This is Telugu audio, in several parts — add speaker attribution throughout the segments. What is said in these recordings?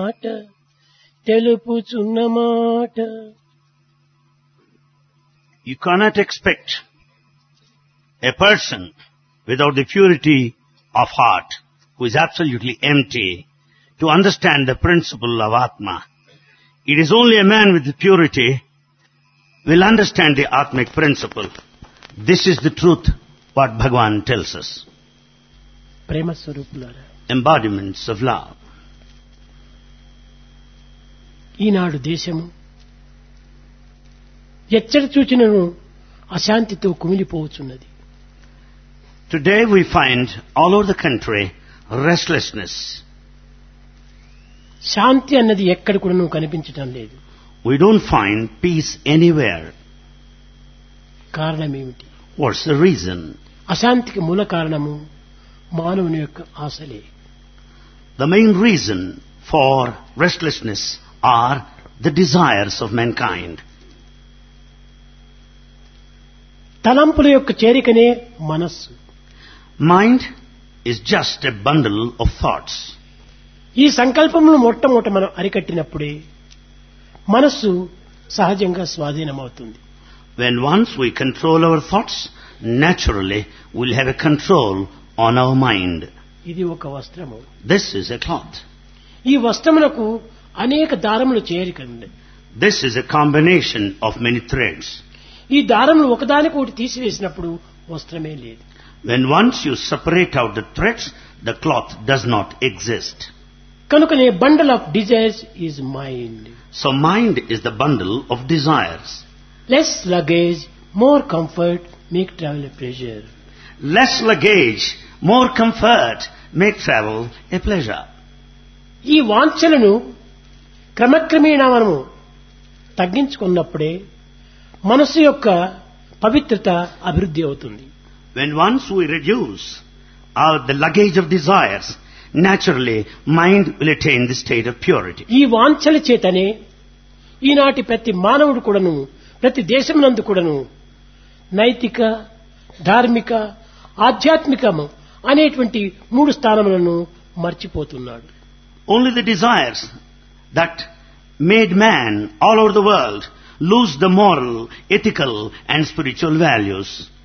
Speaker 1: మాట తెలుపుచున్న మాట.
Speaker 2: You cannot expect a person without the purity of heart, who is absolutely empty, to understand the principle of Atma. It is only a man with the purity will understand the Atmic principle. This is the truth what Bhagavan tells us.
Speaker 1: ప్రేమ స్వరూపులారా,
Speaker 2: Embodiments of love.
Speaker 1: ఈనాడు దేశము ఎచ్చట చూచినను అశాంతితో కుమిలిపోవచ్చున్నది.
Speaker 2: Today we find all over the country restlessness.
Speaker 1: శాంతి అన్నది ఎక్కడ కూడా కనిపించటం లేదు.
Speaker 2: We don't find peace anywhere.
Speaker 1: కారణం ఏమిటి?
Speaker 2: What's the reason?
Speaker 1: అశాంతికి మూల కారణము మానవుని యొక్క ఆశలే.
Speaker 2: The main reason for restlessness are the desires of mankind.
Speaker 1: తలంపుల యొక్క చేరికనే మనస్సు.
Speaker 2: Mind is just a bundle of thoughts.
Speaker 1: ఈ సంకల్పమును మొట్టమొదట మనం అరికట్టినప్పుడే మనస్సు సహజంగా స్వాధీనమవుతుంది.
Speaker 2: When once we control our thoughts, naturally we'll have a control on our mind.
Speaker 1: ఇది ఒక వస్త్రము.
Speaker 2: This is a cloth.
Speaker 1: ఈ వస్త్రమునకు అనేక దారములు చేరిక ఉన్నాయి.
Speaker 2: This is a combination of many threads.
Speaker 1: ఈ దారములు ఒకదానికొకటి తీసివేసినప్పుడు వస్త్రమే లేదు.
Speaker 2: When once you separate out the threads, the cloth does not exist.
Speaker 1: కనుకనే bundle of desires is mind.
Speaker 2: So mind is the bundle of desires.
Speaker 1: Less luggage, more comfort, make travel a pleasure.
Speaker 2: Less luggage, more comfort, make travel a pleasure.
Speaker 1: ఈ వాంఛలను క్రమక్రమేణా మనము తగ్గించుకున్నప్పుడే మనసు యొక్క పవిత్రత అభివృద్ధి అవుతుంది.
Speaker 2: When once we reduce the luggage of desires, naturally mind will attain the state of purity.
Speaker 1: ఈ వాంఛల చేతనే ఈనాటి ప్రతి మానవుడు కూడాను, ప్రతి దేశమునందు కూడాను నైతిక, ధార్మిక, ఆధ్యాత్మికము అనేటువంటి మూడు స్థానములను మర్చిపోతున్నాడు.
Speaker 2: Only the desires that made man all over the world lose the moral, ethical and spiritual values.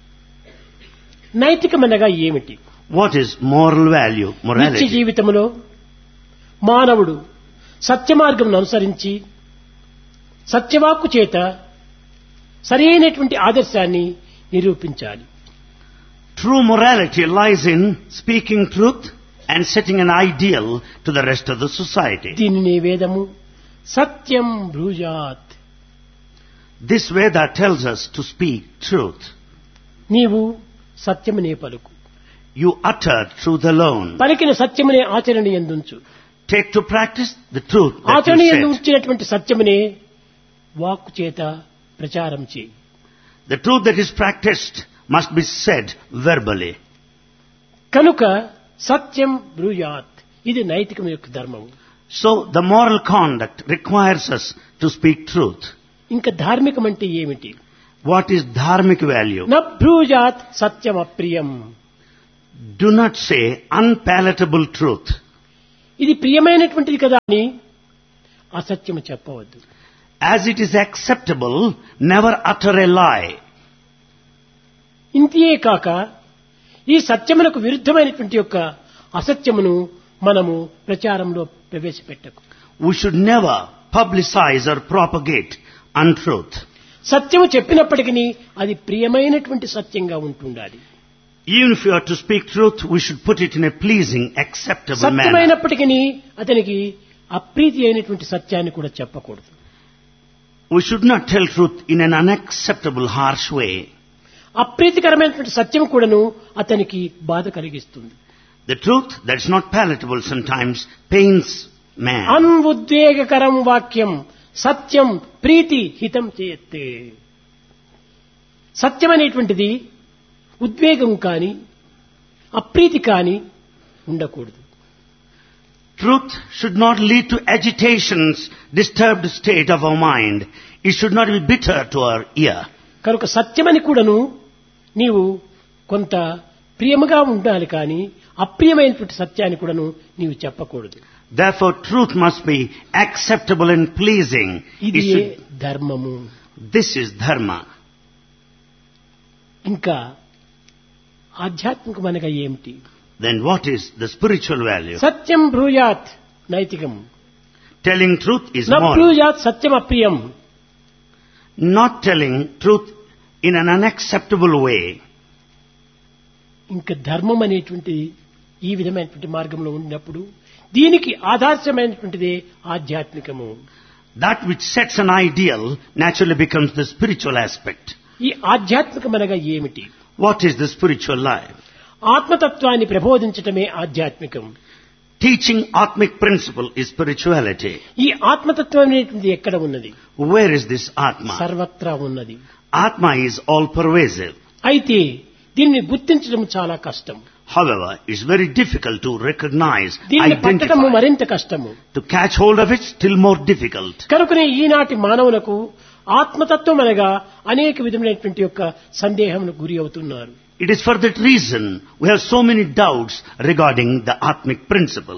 Speaker 1: నైతికమనగా ఏమిటి?
Speaker 2: What is moral value,
Speaker 1: నిత్య
Speaker 2: morality?
Speaker 1: జీవితంలో మానవుడు సత్యమార్గమును అనుసరించి సత్యవాక్కు చేత సరైనటువంటి ఆదర్శాన్ని నిరూపించాలి.
Speaker 2: True morality lies in speaking truth and setting an ideal to the rest of the society.
Speaker 1: దీనిని వేదము సత్యం బ్రూజాత్.
Speaker 2: This Veda tells us to speak truth.
Speaker 1: నీవు సత్యమునే పలుకు.
Speaker 2: You utter truth alone.
Speaker 1: పలికిన సత్యమునే ఆచరణ యందుంచు.
Speaker 2: Take to practice the truth that
Speaker 1: ఆచరణ
Speaker 2: you
Speaker 1: యందు
Speaker 2: said.
Speaker 1: ఉంచినటువంటి సత్యమునే వాక్కు చేత ప్రచారం చేయి.
Speaker 2: The truth that is practiced must be said verbally.
Speaker 1: కనుక సత్యం బ్రూయాత్, ఇది నైతికం యొక్క ధర్మము.
Speaker 2: So the moral conduct requires us to speak truth.
Speaker 1: ఇంకా ధార్మికం అంటే ఏమిటి?
Speaker 2: What is dharmic value?
Speaker 1: న బ్రూజాత్ సత్యం అప్రియం.
Speaker 2: Do not say unpalatable truth.
Speaker 1: ఇది ప్రియమైనటువంటిది కదా అని అసత్యము చెప్పవద్దు.
Speaker 2: As it is acceptable, never utter a lie.
Speaker 1: ఇంతే కాక ఈ సత్యములకు విరుద్ధమైనటువంటి యొక్క అసత్యమును మనము ప్రచారంలో ప్రవేశపెట్టకు.
Speaker 2: We should never publicize or propagate untruth.
Speaker 1: సత్యము చెప్పినప్పటికీ అది ప్రియమైనటువంటి సత్యంగా ఉంటుండాలి.
Speaker 2: Even if you are to speak truth, we should put it in a pleasing, acceptable manner.
Speaker 1: సత్యమైనప్పటికీ అతనికి అప్రీతి అయినటువంటి సత్యాన్ని కూడా చెప్పకూడదు.
Speaker 2: We should not tell truth in an unacceptable, harsh way.
Speaker 1: అప్రీతికరమైనటువంటి సత్యం కూడాను అతనికి బాధ కలిగిస్తుంది.
Speaker 2: The truth that is not palatable sometimes pains man.
Speaker 1: అన్ఉద్వేగకరం వాక్యం సత్యం ప్రీతి హితం చేయత్తే. సత్యం అనేటువంటిది ఉద్వేగం కాని అప్రీతి కాని ఉండకూడదు.
Speaker 2: Truth should not lead to agitations, disturbed state of our mind. It should not be bitter to our ear.
Speaker 1: కనుక సత్యమని కూడాను నీవు కొంత ప్రియముగా ఉండాలి కానీ అప్రియమైనటువంటి సత్యాన్ని కూడాను నీవు చెప్పకూడదు.
Speaker 2: Therefore, truth must be acceptable and pleasing.
Speaker 1: ఇది
Speaker 2: It should-
Speaker 1: ధర్మము.
Speaker 2: This is dharma.
Speaker 1: ఇంకా ఆధ్యాత్మికమనగా ఏమిటి?
Speaker 2: Then what is the spiritual value?
Speaker 1: Satyam బ్రూయాత్ నైతికం,
Speaker 2: Telling truth is
Speaker 1: న
Speaker 2: moral.
Speaker 1: బ్రూయాత్ Satyam అప్రియం.
Speaker 2: Not telling truth in an unacceptable way.
Speaker 1: ఇంకా ధర్మం అనేటువంటి ఈ విధమైనటువంటి మార్గంలో ఉన్నప్పుడు దీనికి ఆదర్శమైనటువంటిదే ఆధ్యాత్మికము.
Speaker 2: That which sets an ideal naturally becomes the spiritual aspect.
Speaker 1: ఈ ఆధ్యాత్మికమనగా ఏమిటి?
Speaker 2: What is the spiritual life?
Speaker 1: ఆత్మతత్వాన్ని ప్రబోధించటమే ఆధ్యాత్మికం.
Speaker 2: Teaching Atmic principle is spirituality.
Speaker 1: ఈ ఆత్మతత్వం అనేటువంటిది ఎక్కడ ఉన్నది?
Speaker 2: Where is this Atma?
Speaker 1: సర్వత్రా ఉన్నది.
Speaker 2: Atma is all pervasive.
Speaker 1: అయితే దీన్ని గుర్తించడం చాలా కష్టం.
Speaker 2: However, it's very difficult to recognize,
Speaker 1: దీన్ని పట్టడము
Speaker 2: identify.
Speaker 1: మరింత కష్టము.
Speaker 2: To catch hold of it, still more difficult.
Speaker 1: కనుకనే ఈనాటి మానవులకు ఆత్మతత్వం అనగా అనేక విధమైనటువంటి యొక్క సందేహములకు గురి అవుతున్నారు.
Speaker 2: It is for that reason we have so many doubts regarding the Atmic principle.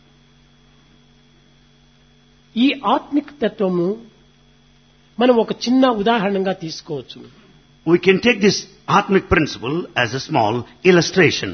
Speaker 1: ఈ ఆత్మిక తత్వము మనం ఒక చిన్న ఉదాహరణగా తీసుకోవచ్చు.
Speaker 2: We can take this Atmic principle as a small illustration.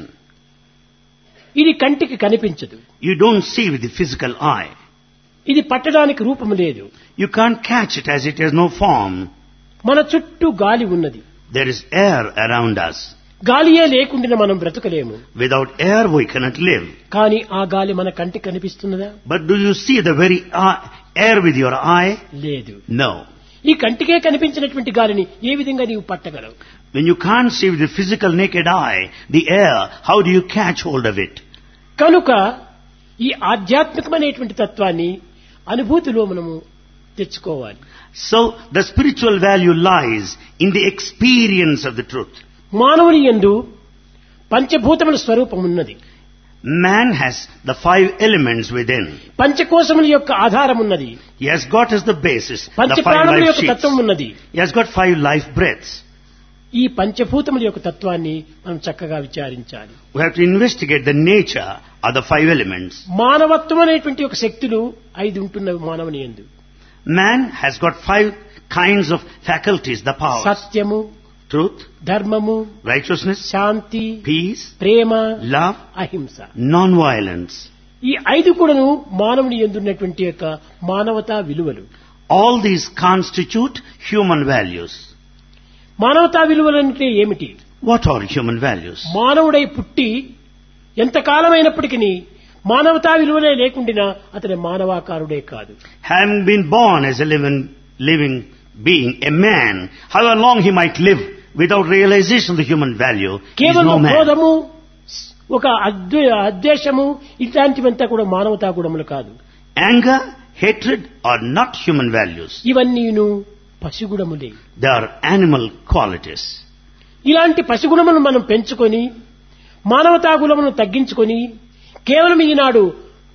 Speaker 1: ఇది కంటికి కనిపించదు.
Speaker 2: You don't see with the physical eye.
Speaker 1: ఇది పట్టడానికి రూపము లేదు.
Speaker 2: You can't catch it as it has no form.
Speaker 1: మన చుట్టూ గాలి ఉన్నది.
Speaker 2: There is air around us.
Speaker 1: గాలియే లేకుండా మనం బ్రతకలేము.
Speaker 2: Without air we cannot live.
Speaker 1: కానీ ఆ గాలి మన కంటికి కనిపిస్తున్నదా?
Speaker 2: But do you see the very air with your eye?
Speaker 1: లేదు.
Speaker 2: No.
Speaker 1: ఈ కంటికే కనిపించినటువంటి గాలిని ఏ విధంగా నీవు పట్టగలవు?
Speaker 2: When you can't see with the physical naked eye the air, how do you catch hold of it?
Speaker 1: కనుక ఈ ఆధ్యాత్మికమైనటువంటి తత్వాన్ని అనుభూతిలో మనము తెచ్చుకోవాలి.
Speaker 2: So the spiritual value lies in the experience of the truth.
Speaker 1: మానవుని యందు పంచభూతముల స్వరూపం ఉన్నది.
Speaker 2: Man has the 5 elements within.
Speaker 1: పంచకోశముల యొక్క ఆధారం ఉన్నది.
Speaker 2: He has got as the basis the 5
Speaker 1: పంచప్రాణముల
Speaker 2: life
Speaker 1: యొక్క
Speaker 2: sheets.
Speaker 1: తత్వం ఉన్నది.
Speaker 2: He has got 5 life breaths.
Speaker 1: ఈ పంచభూతముల యొక్క తత్వాన్ని మనం చక్కగా విచారించాలి.
Speaker 2: We have to investigate the nature of the 5 elements.
Speaker 1: మానవత్వం అనేటువంటి ఒక శక్తులు 5 ఉంటున్నవి మానవుని యందు.
Speaker 2: Man has got 5 kinds of faculties, the powers.
Speaker 1: సత్యము,
Speaker 2: Truth,
Speaker 1: ధర్మము,
Speaker 2: righteousness,
Speaker 1: శాంతి,
Speaker 2: peace,
Speaker 1: ప్రేమ,
Speaker 2: love,
Speaker 1: అహింస.
Speaker 2: non-violence.
Speaker 1: ఈ 5 కూడాను మానవుని యందున్నటువంటి యొక్క మానవతా విలువలు.
Speaker 2: All these constitute human values.
Speaker 1: మానవతా విలువలు అంటే ఏమిటి?
Speaker 2: What are human values?
Speaker 1: మానవుడై పుట్టి ఎంతకాలమైనప్పటికీ మానవతా విలువలే లేకుండా అతని మానవాకారుడే కాదు.
Speaker 2: Having been born as a living being, a man, however long he might live without realization of the human value, he is
Speaker 1: కేవలం
Speaker 2: no man.
Speaker 1: క్రోధము, ఒక అద్వేషము ఇట్లాంటివంతా కూడా మానవతా గుణములు కాదు.
Speaker 2: Anger, hatred are not human values.
Speaker 1: ఇవన్నీను పశుగుణములే.
Speaker 2: They are animal qualities.
Speaker 1: ఇలాంటి పశుగుణములను మనం పెంచుకొని మానవతా గుణమును తగ్గించుకొని కేవలం ఈనాడు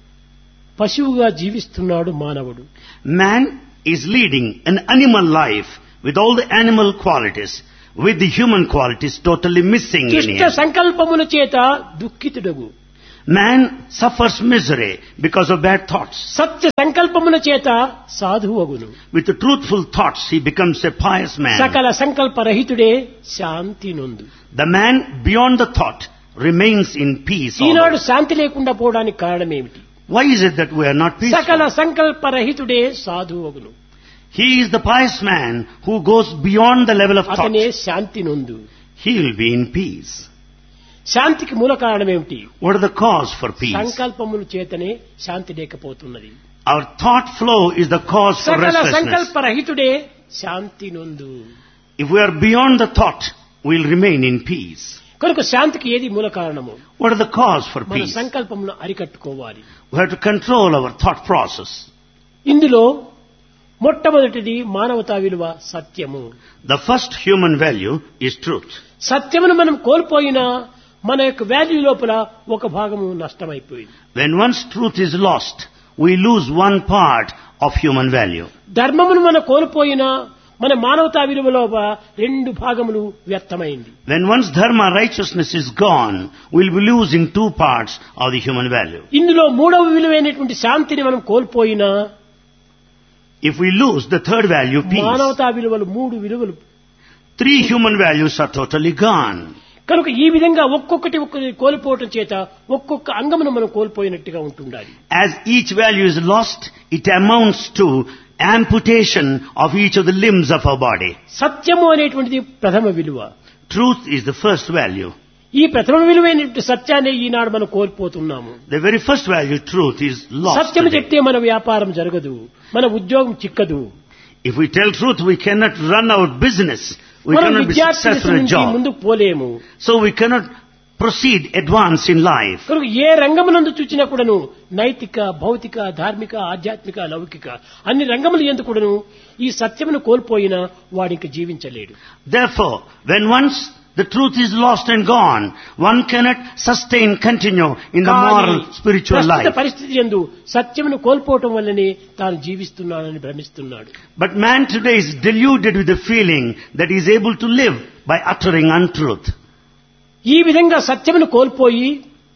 Speaker 1: పశువుగా జీవిస్తున్నాడు మానవుడు.
Speaker 2: Man is leading an animal life with all the animal qualities, with the human qualities totally missing in
Speaker 1: దుష్ట
Speaker 2: him.
Speaker 1: సంకల్పముల చేత దుఃఖితుడగు.
Speaker 2: Man suffers misery because of bad thoughts.
Speaker 1: సత్య సంకల్పముల చేత సాధువగును.
Speaker 2: With the truthful thoughts, he becomes a pious man.
Speaker 1: సకల సంకల్పరహితుడే శాంతి నొందు.
Speaker 2: The man beyond the thought remains in peace.
Speaker 1: Eenadu
Speaker 2: always.
Speaker 1: శాంతి లేకుండా పోవడానికి కారణం ఏమిటి?
Speaker 2: Why is it that we are not
Speaker 1: సకల
Speaker 2: peaceful?
Speaker 1: సంకల్పరహితుడే సాధువగును.
Speaker 2: He is the pious man who goes beyond the level of thought.
Speaker 1: అతనే శాంతి నొందు.
Speaker 2: He will be in peace.
Speaker 1: శాంతికి మూల కారణం ఏమిటి?
Speaker 2: What are the cause for peace?
Speaker 1: సంకల్పముల చేతనే శాంతి లేకపోతున్నది.
Speaker 2: Our thought flow is the cause for
Speaker 1: సకల
Speaker 2: restlessness.
Speaker 1: సంకల్పరహితుడే Shanti నొందు.
Speaker 2: If we are beyond the thought, we will remain in peace.
Speaker 1: కనుక శాంతికి ఏది మూల కారణము?
Speaker 2: What are the cause for
Speaker 1: మన
Speaker 2: peace?
Speaker 1: సంకల్పమును అరికట్టుకోవాలి.
Speaker 2: We have to control our thought process.
Speaker 1: ఇందులో మొట్టమొదటిది మానవతా విలువ సత్యము.
Speaker 2: The first human value is truth.
Speaker 1: సత్యమును మనం కోల్పోయినా మన యొక్క వాల్యూ లోపల ఒక భాగము నష్టమైపోయింది.
Speaker 2: When once truth is lost, we lose one part of human value.
Speaker 1: ధర్మమును మనం కోల్పోయినా మన మానవతా విలువలో రెండు భాగములు వ్యర్థమైంది.
Speaker 2: When once dharma, righteousness is gone, we'll be losing two parts of the human value.
Speaker 1: ఇందులో మూడవ విలువైనటువంటి శాంతిని మనం కోల్పోయినా,
Speaker 2: If we lose the third value, peace,
Speaker 1: మానవతా విలువలు మూడు విలువలు,
Speaker 2: three human values are totally gone.
Speaker 1: కనుక ఈ విధంగా ఒక్కొక్కటి కోల్పోవటం చేత ఒక్కొక్క అంగమును మనం కోల్పోయినట్టుగా ఉంటుండాలి.
Speaker 2: As each value is lost, it amounts to amputation of each of the limbs of our body.
Speaker 1: సత్యము అనేటువంటిది ప్రథమ విలువ.
Speaker 2: Truth is the first value.
Speaker 1: ఈ ప్రథమ విలువైనటువంటి సత్యాన్ని ఈనాడు మనం కోల్పోతున్నాము.
Speaker 2: The very first value, truth, is lost
Speaker 1: సత్యము
Speaker 2: today.
Speaker 1: చెప్తే మన వ్యాపారం జరగదు, మన ఉద్యోగం చిక్కదు.
Speaker 2: If we tell truth, we cannot run our business. We
Speaker 1: మనం
Speaker 2: cannot be
Speaker 1: విద్యార్థి
Speaker 2: successful in a
Speaker 1: నుంచి
Speaker 2: job.
Speaker 1: ముందుకు పోలేము.
Speaker 2: So we cannot proceed, advance in life.
Speaker 1: కనుక ఏ రంగమునందు చూచినా కూడాను నైతిక, భౌతిక, ధార్మిక, ఆధ్యాత్మిక, లౌకిక అన్ని రంగములు యందు కూడాను ఈ సత్యమును కోల్పోయినా వాడికి జీవించలేడు.
Speaker 2: Therefore, when once the truth is lost and gone, one cannot sustain, continue in the moral, spiritual
Speaker 1: ప్రస్తుత
Speaker 2: life.
Speaker 1: పరిస్థితి యందు సత్యమును కోల్పోవటం వల్లనే తాను జీవిస్తున్నానని భ్రమిస్తున్నాడు.
Speaker 2: But man today is deluded with the feeling that he is able to live by uttering untruth.
Speaker 1: ఈ విధంగా సత్యమును కోల్పోయి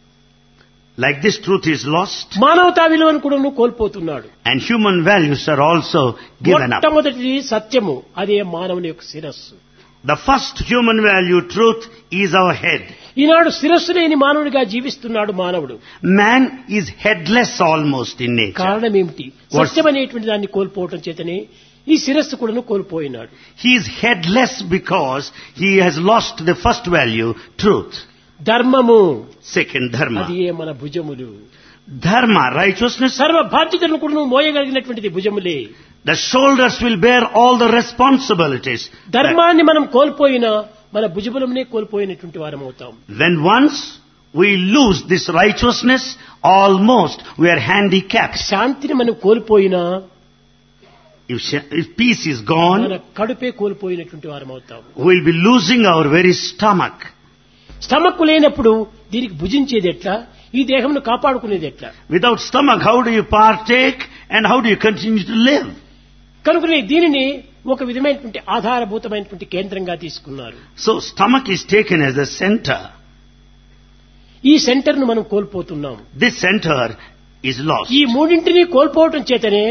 Speaker 2: Like this, truth is lost,
Speaker 1: మానవతా విలువను కూడా కోల్పోతున్నాడు.
Speaker 2: and human values are also given up.
Speaker 1: మొట్టమొదటిది సత్యము, అదే మానవుని యొక్క శిరస్సు.
Speaker 2: The first human value, truth, is our head.
Speaker 1: ఈనాడు శిరస్సు లేని మానవుడిగా జీవిస్తున్నాడు మానవుడు.
Speaker 2: Man is headless almost in nature.
Speaker 1: కారణం ఏమిటి? సత్యం అనేటువంటి దాన్ని కోల్పోవటం చేతనే ఈ శిరస్సు కూడా కోల్పోయినాడు.
Speaker 2: He is headless because he has lost the first value, truth.
Speaker 1: ధర్మము,
Speaker 2: Second, dharma.
Speaker 1: అది ఏ మన భుజములు.
Speaker 2: Dharma, righteousness,
Speaker 1: సర్వ బాధ్యతలను కూడా మోయగలిగినటువంటిది భుజములే.
Speaker 2: the shoulders will bear all the responsibilities.
Speaker 1: ధర్మాన్ని మనం కోల్పోయినా మన భుజములనే కోల్పోయినటువంటి వారం అవుతాం.
Speaker 2: When once we lose this righteousness, almost we are handicapped.
Speaker 1: శాంతిని మనం కోల్పోయినా
Speaker 2: If peace is gone,
Speaker 1: మన కడుపే కోల్పోయినటువంటి వారం అవుతాం.
Speaker 2: we'll be losing our very stomach.
Speaker 1: Stomach లేనప్పుడు దీనికి భుజించేది ఎట్లా, ఈ దేహంను కాపాడుకునేది ఎట్లా?
Speaker 2: Without stomach, how do you partake and how do you continue to live?
Speaker 1: కనుకనే దీనిని ఒక విధమైనటువంటి ఆధారభూతమైనటువంటి కేంద్రంగా తీసుకున్నారు.
Speaker 2: So stomach is taken as the center.
Speaker 1: ఈ సెంటర్ ను మనం కోల్పోతున్నాం.
Speaker 2: This center is lost.
Speaker 1: ఈ మూడింటిని కోల్పోవటం చేతనే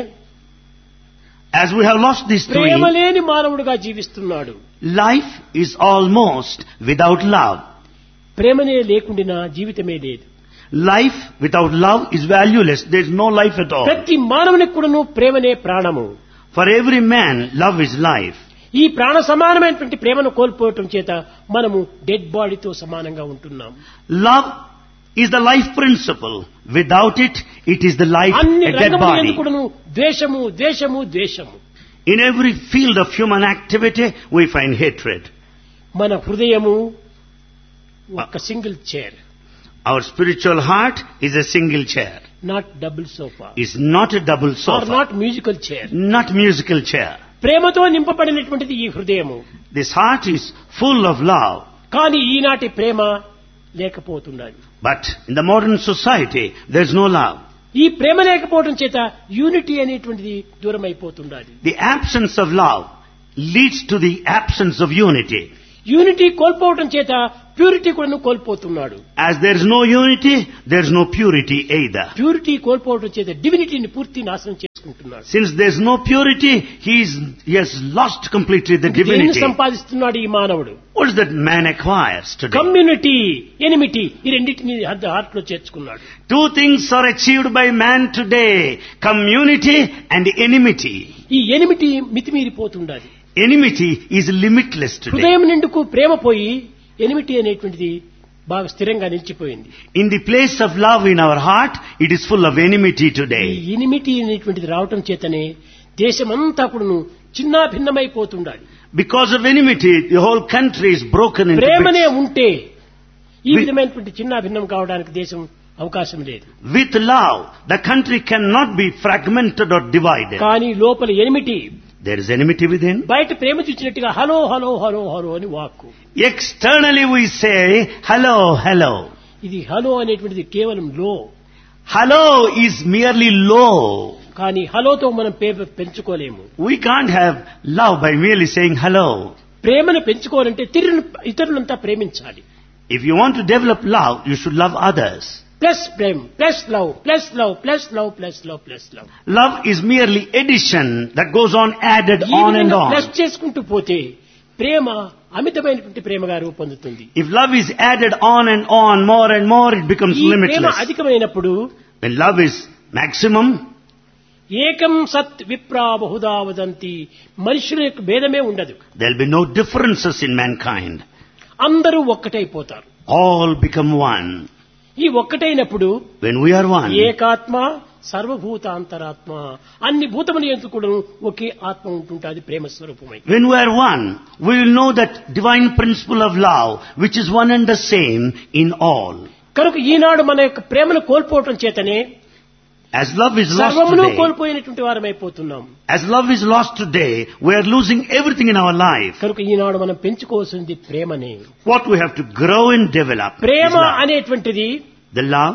Speaker 2: As we have lost these three,
Speaker 1: ప్రేమ లేని మానవుడిగా జీవిస్తున్నాడు.
Speaker 2: life is almost without love.
Speaker 1: ప్రేమనే లేకుండా జీవితమే లేదు.
Speaker 2: Life without love is valueless. There is no life at all.
Speaker 1: ప్రతి మానవునికి కూడాను ప్రేమనే ప్రాణము.
Speaker 2: For every man, love is life.
Speaker 1: ఈ ప్రాణ సమానమైనటువంటి ప్రేమను కోల్పోవటం చేత మనము డెడ్ బాడీతో సమానంగా ఉంటున్నాం.
Speaker 2: Love is the life principle. Without it, it is the life,
Speaker 1: అన్ని
Speaker 2: a dead
Speaker 1: రంగముల
Speaker 2: body.
Speaker 1: యందు కూడాను ద్వేషము, ద్వేషము, ద్వేషము.
Speaker 2: In every field of human activity, we find hatred.
Speaker 1: మన హృదయము ఒక single chair,
Speaker 2: Our spiritual heart is a single chair.
Speaker 1: Not double sofa,
Speaker 2: Is not a double
Speaker 1: are
Speaker 2: sofa,
Speaker 1: not musical chair.
Speaker 2: not musical chair.
Speaker 1: ప్రేమతో నింపబడినటువంటిది ఈ హృదయము.
Speaker 2: This heart is full of love.
Speaker 1: కానీ ఈనాటి ప్రేమ లేకపోతున్నది.
Speaker 2: But in the modern society, there is no love.
Speaker 1: ఈ ప్రేమ లేకపోవడం చేత యూనిటీ అనేటువంటిది దూరం అయిపోతున్నది.
Speaker 2: The absence of love leads to the absence of unity.
Speaker 1: Unity కోల్పోవడం చేత ప్యూరిటీ కూడా కోల్పోతున్నాడు.
Speaker 2: As there is no unity, there is no purity either.
Speaker 1: Purity కోల్పోవడం చేత డివినిటీని పూర్తి నాశనం చేసుకుంటున్నాడు.
Speaker 2: Since there is no purity, he has lost completely the
Speaker 1: దేన్ని
Speaker 2: divinity.
Speaker 1: సంపాదిస్తున్నాడు ఈ మానవుడు?
Speaker 2: What is that man acquires today?
Speaker 1: Community, enmity, ఈ రెండింటిని హార్ట్ లో చేర్చుకున్నాడు.
Speaker 2: Two things are achieved by man today: community and enmity.
Speaker 1: ఈ enmity మితిమీరిపోతుండాలి.
Speaker 2: Enmity is limitless today.
Speaker 1: హృదయం నిండుకు ప్రేమ పోయి ఎనిమిటీ అనేటువంటిది బాగా స్థిరంగా నిలిచిపోయింది.
Speaker 2: In the place of love in our heart, it is full of enmity
Speaker 1: ఈ
Speaker 2: today.
Speaker 1: ఎనిమిటీ అనేటువంటిది రావటం చేతనే దేశమంతా కూడాను చిన్నా భిన్నమైపోతుండాలి.
Speaker 2: Because of enmity, the whole country is broken into
Speaker 1: ప్రేమనే
Speaker 2: bits.
Speaker 1: ఉంటే ఈ విధమైనటువంటి చిన్నా భిన్నం కావడానికి దేశం అవకాశం లేదు.
Speaker 2: With love, the country cannot be fragmented or divided.
Speaker 1: కానీ లోపల enmity,
Speaker 2: There is enmity within.
Speaker 1: బయట ప్రేమ చూచినట్టుగా హలో హలో హలో హలో అని వాక్కు.
Speaker 2: Externally we say, hello, hello.
Speaker 1: ఇది హలో అనేటువంటిది కేవలం లో.
Speaker 2: Hello is merely low.
Speaker 1: కానీ హలోతో మనం పెంచుకోలేము.
Speaker 2: We can't have love by merely saying hello.
Speaker 1: ప్రేమను పెంచుకోవాలంటే ఇతరులంతా ప్రేమించాలి.
Speaker 2: If you want to develop love, you should love others.
Speaker 1: Plus Prema, plus love, plus love, plus love, plus love, plus love.
Speaker 2: Love is merely addition that goes on added on and on.
Speaker 1: Plus చేసుకుంటూ పోతే ప్రేమ అమితమైనటువంటి ప్రేమగా రూపొందుతుంది.
Speaker 2: If love is added on and on, more and more, it becomes
Speaker 1: ఈ ప్రేమ
Speaker 2: limitless.
Speaker 1: అధికమైనప్పుడు
Speaker 2: When love is maximum,
Speaker 1: ఏకం సత్ విప్రా బహుదా వదంతి, మనుషుల యొక్క భేదమే ఉండదు.
Speaker 2: there'll be no differences in mankind.
Speaker 1: అందరూ ఒక్కటైపోతారు.
Speaker 2: All become one.
Speaker 1: ఈ ఒక్కటైనప్పుడు
Speaker 2: When we are one,
Speaker 1: ఏకాత్మ సర్వభూతాంతరాత్మ, అన్ని భూతముల యందు కూడా ఒకే ఆత్మ ఉంటుంటుంది ప్రేమ స్వరూపమై.
Speaker 2: when we are one, we will know that divine principle of love, which is one and the same in all.
Speaker 1: కనుక ఈనాడు మన యొక్క ప్రేమను కోల్పోవటం చేతనే
Speaker 2: As love is lost
Speaker 1: సర్వమును
Speaker 2: today,
Speaker 1: కోల్పోయినటువంటి వారమైపోతున్నాం.
Speaker 2: as love is lost today, we are losing everything in our life.
Speaker 1: కనుక ఈనాడు మనం పెంచుకోవాల్సింది ప్రేమనే.
Speaker 2: What we have to grow and develop is
Speaker 1: Prema
Speaker 2: love.
Speaker 1: అనేటువంటిది
Speaker 2: The love,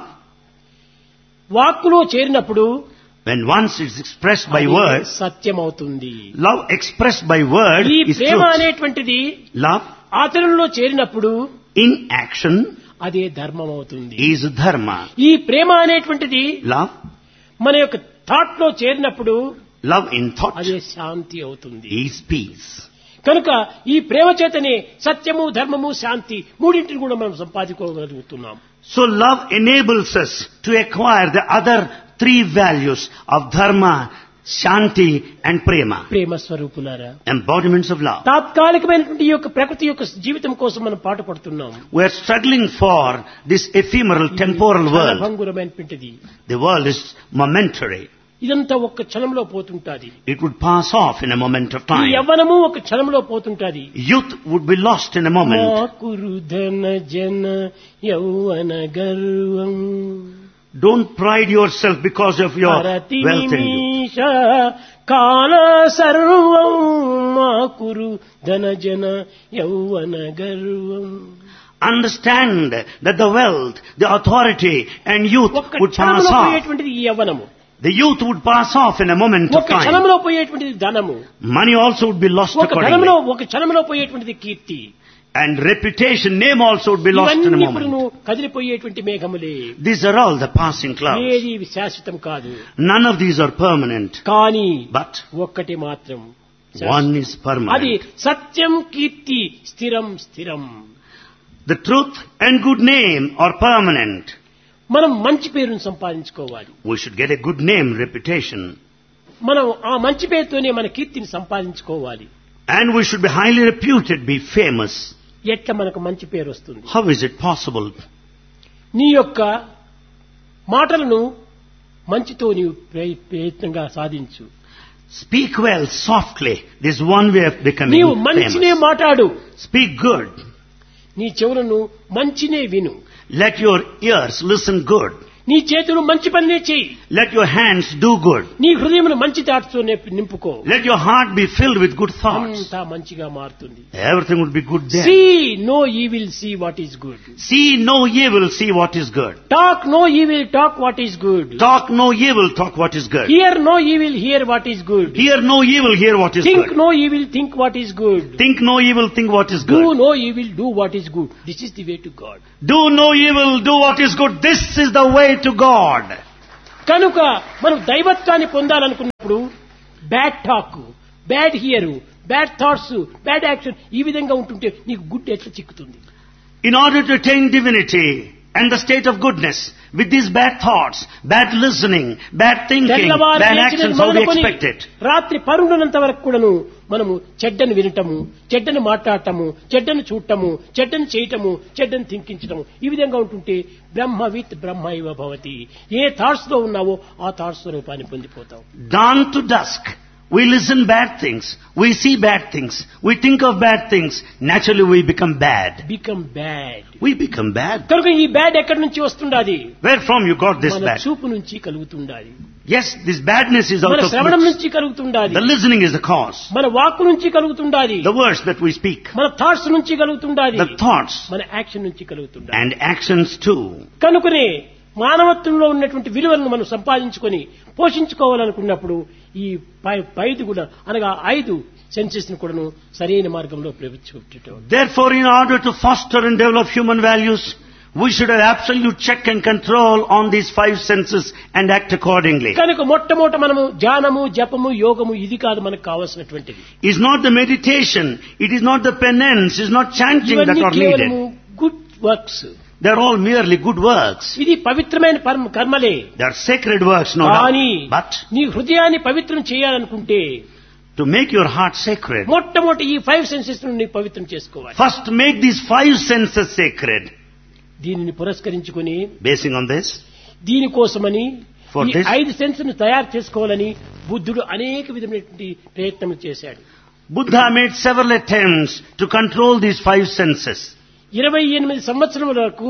Speaker 1: వాక్కులో చేరినప్పుడు
Speaker 2: when once it's expressed by
Speaker 1: అది
Speaker 2: words,
Speaker 1: సత్యం అవుతుంది.
Speaker 2: love expressed by word
Speaker 1: ఈ
Speaker 2: is
Speaker 1: ప్రేమ
Speaker 2: truth.
Speaker 1: అనేటువంటిది
Speaker 2: Love
Speaker 1: ఆచరణలో చేరినప్పుడు
Speaker 2: in action
Speaker 1: అదే ధర్మం అవుతుంది.
Speaker 2: is dharma.
Speaker 1: ఈ ప్రేమ అనేటువంటిది
Speaker 2: Love,
Speaker 1: మన యొక్క థాట్ లో చేరినప్పుడు
Speaker 2: love in thought
Speaker 1: అదే శాంతి అవుతుంది.
Speaker 2: is peace.
Speaker 1: కనుక ఈ ప్రేమ చేతనే సత్యము, ధర్మము, శాంతి మూడింటిని కూడా మనం సంపాదించుకోగలుగుతున్నాం.
Speaker 2: So love enables us to acquire the other three values of dharma, shanti and prema,
Speaker 1: ప్రేమ స్వరూపులారా,
Speaker 2: embodiments of love.
Speaker 1: తాత్కాలికమైనటువంటి ఈ యొక్క ప్రకృతి యొక్క జీవితం కోసం మనం పాటుపడుతున్నాం.
Speaker 2: We are struggling for this ephemeral temporal world.
Speaker 1: భంగురమైనటువంటిది.
Speaker 2: The world is momentary.
Speaker 1: ఇదంతా ఒక్క క్షణంలో పోతుంటాది.
Speaker 2: It would pass off in a moment of
Speaker 1: ఈ
Speaker 2: time.
Speaker 1: యవ్వనము ఒక క్షణంలో పోతుంటాది.
Speaker 2: Youth would be lost in a moment.
Speaker 1: కురుధన జన యౌవన గర్వం
Speaker 2: Don't pride yourself because of your
Speaker 1: హరతి
Speaker 2: wealth and youth.
Speaker 1: నిమిష కాల సర్వం మా కురు ధన జన యౌవన గర్వం.
Speaker 2: Understand that the wealth, the authority and youth
Speaker 1: ఒక్క
Speaker 2: would pass
Speaker 1: క్షణంలో
Speaker 2: off.
Speaker 1: పోయేటువంటిది ఈ యవ్వనము.
Speaker 2: The youth would pass off in a moment of
Speaker 1: ఒక
Speaker 2: time.
Speaker 1: క్షణంలో పోయేటువంటిది ధనము.
Speaker 2: Money also would be lost
Speaker 1: ఒక
Speaker 2: accordingly.
Speaker 1: క్షణంలో పోయేటువంటిది కీర్తి.
Speaker 2: And reputation, name also would be lost in a
Speaker 1: ఇవన్నీ ఇప్పుడు
Speaker 2: moment.
Speaker 1: కదిలిపోయేటువంటి మేఘములే.
Speaker 2: These are all the passing clouds.
Speaker 1: ఏది శాశ్వతం కాదు.
Speaker 2: None of these are permanent.
Speaker 1: కానీ
Speaker 2: But
Speaker 1: ఒక్కటి మాత్రం
Speaker 2: one is
Speaker 1: అది
Speaker 2: permanent.
Speaker 1: సత్యం, కీర్తి, స్థిరం స్థిరం.
Speaker 2: The truth and good name are permanent.
Speaker 1: మనం మంచి పేరును సంపాదించుకోవాలి.
Speaker 2: We should get a good name, reputation.
Speaker 1: మనం ఆ మంచి పేరుతోనే మన కీర్తిని సంపాదించుకోవాలి.
Speaker 2: And we should be highly reputed, be famous.
Speaker 1: ఎట్లా మనకు మంచి పేరు వస్తుంది?
Speaker 2: How is it possible?
Speaker 1: నీ యొక్క మాటలను మంచితో నీవు ప్రయత్నంగా సాధించు.
Speaker 2: Speak well, softly. This is one way of becoming
Speaker 1: నీవు మంచినే
Speaker 2: famous.
Speaker 1: మాట్లాడు.
Speaker 2: Speak good.
Speaker 1: నీ చెవులను మంచినే విను.
Speaker 2: Let your ears listen good.
Speaker 1: నీ చేతులు మంచి పనినే చెయ్యి.
Speaker 2: Let your hands do good.
Speaker 1: నీ హృదయమును మంచి థాట్స్తో నింపుకో.
Speaker 2: Let your heart be filled with good thoughts.
Speaker 1: అంతా మంచిగా మారుతుంది.
Speaker 2: Everything would be good then.
Speaker 1: See no evil, see what is good.
Speaker 2: See no evil, see what is good.
Speaker 1: Talk no evil, talk what is good.
Speaker 2: Talk no evil, talk what is good.
Speaker 1: Hear no evil, hear what is good.
Speaker 2: Hear no evil, hear what is
Speaker 1: Think
Speaker 2: good.
Speaker 1: no evil, think what is good.
Speaker 2: Think no evil, think what is
Speaker 1: Do
Speaker 2: good.
Speaker 1: no evil, do what is good. This is the way to God.
Speaker 2: Do no evil, do what is good. This is the way to God.
Speaker 1: కనుక మనం దైవత్వాన్ని పొందాలనుకున్నప్పుడు bad talk, bad here, bad thoughts, bad action ఈ విధంగా ఉంటుంటే నీకు గుడ్ ఎట్లా చిక్కుతుంది?
Speaker 2: In order to attain divinity and the state of goodness, with these bad thoughts, bad listening, bad thinking,
Speaker 1: తెల్లవారు
Speaker 2: bad
Speaker 1: లేచిన
Speaker 2: actions, how we
Speaker 1: మొదలుకొని
Speaker 2: expect it?
Speaker 1: రాత్రి పరుండునంత వరకు కూడాను మనము చెడ్డను వినటము, చెడ్డను మాట్లాడటము, చెడ్డను చూడటము, చెడ్డను చేయటము, చెడ్డను థింకించటము ఈ విధంగా ఉంటుంటే బ్రహ్మవిత్ బ్రహ్మైవ భవతి. ఏ థాట్స్ లో ఉన్నావో ఆ థాట్స్ స్వరూపాన్ని పొందిపోతావు.
Speaker 2: Dawn to dusk, we listen bad things, we see bad things, we think of bad things, naturally we become bad.
Speaker 1: Become bad.
Speaker 2: We become bad.
Speaker 1: కనుక ఈ బ్యాడ్ ఎక్కడి నుంచి వస్తుండాది?
Speaker 2: Where from you got this
Speaker 1: మన
Speaker 2: bad?
Speaker 1: చూపు నుంచి కలుగుతుండాది.
Speaker 2: Yes, this badness is out
Speaker 1: మన
Speaker 2: of
Speaker 1: శ్రవణం
Speaker 2: looks.
Speaker 1: నుంచి కలుగుతుండాది.
Speaker 2: The listening is the cause.
Speaker 1: మన వాక్కు నుంచి కలుగుతుండాది.
Speaker 2: The words that we speak,
Speaker 1: మన థాట్స్ నుంచి కలుగుతుండాది.
Speaker 2: the thoughts
Speaker 1: మన యాక్షన్ నుంచి కలుగుతుండాది.
Speaker 2: and actions too.
Speaker 1: కనుకనే మానవత్వంలో ఉన్నటువంటి విలువలను మనం సంపాదించుకొని పోషించుకోవాలనుకున్నప్పుడు ఈ పైది కూడా అనగా 5 సెన్సెస్ ను కూడాను సరైన మార్గంలో ప్రవేశపెట్టడం.
Speaker 2: Therefore, in order to foster and develop human values, we should have absolute check and control on these 5 senses and act accordingly.
Speaker 1: కనుక మొట్టమొదట మనము ధ్యానము, జపము, యోగము ఇది కాదు మనకు కావాల్సినటువంటిది.
Speaker 2: Is not the meditation, it is not the penance, is not chanting that are needed.
Speaker 1: Good works.
Speaker 2: They are all merely good works.
Speaker 1: ఇది పవిత్రమైన కర్మలే.
Speaker 2: They are sacred works, no doubt. But
Speaker 1: నీ హృదయాన్ని పవిత్రం చేయాలనుకుంటే,
Speaker 2: to make your heart sacred,
Speaker 1: మొట్టమొదట ఈ 5 సెన్సెస్ ని పవిత్రం చేసుకోవాలి.
Speaker 2: first make these 5 senses sacred.
Speaker 1: దీనిని పురస్కరించుకొని,
Speaker 2: basing on this,
Speaker 1: దీనికోసమని ఈ
Speaker 2: this,
Speaker 1: 5 సెన్స్ ను తయారు చేసుకోవాలని బుద్ధుడు అనేక విధమైనటువంటి ప్రయత్నం చేశాడు.
Speaker 2: Buddha made several attempts to control these 5 senses.
Speaker 1: 28 సంవత్సరముల వరకు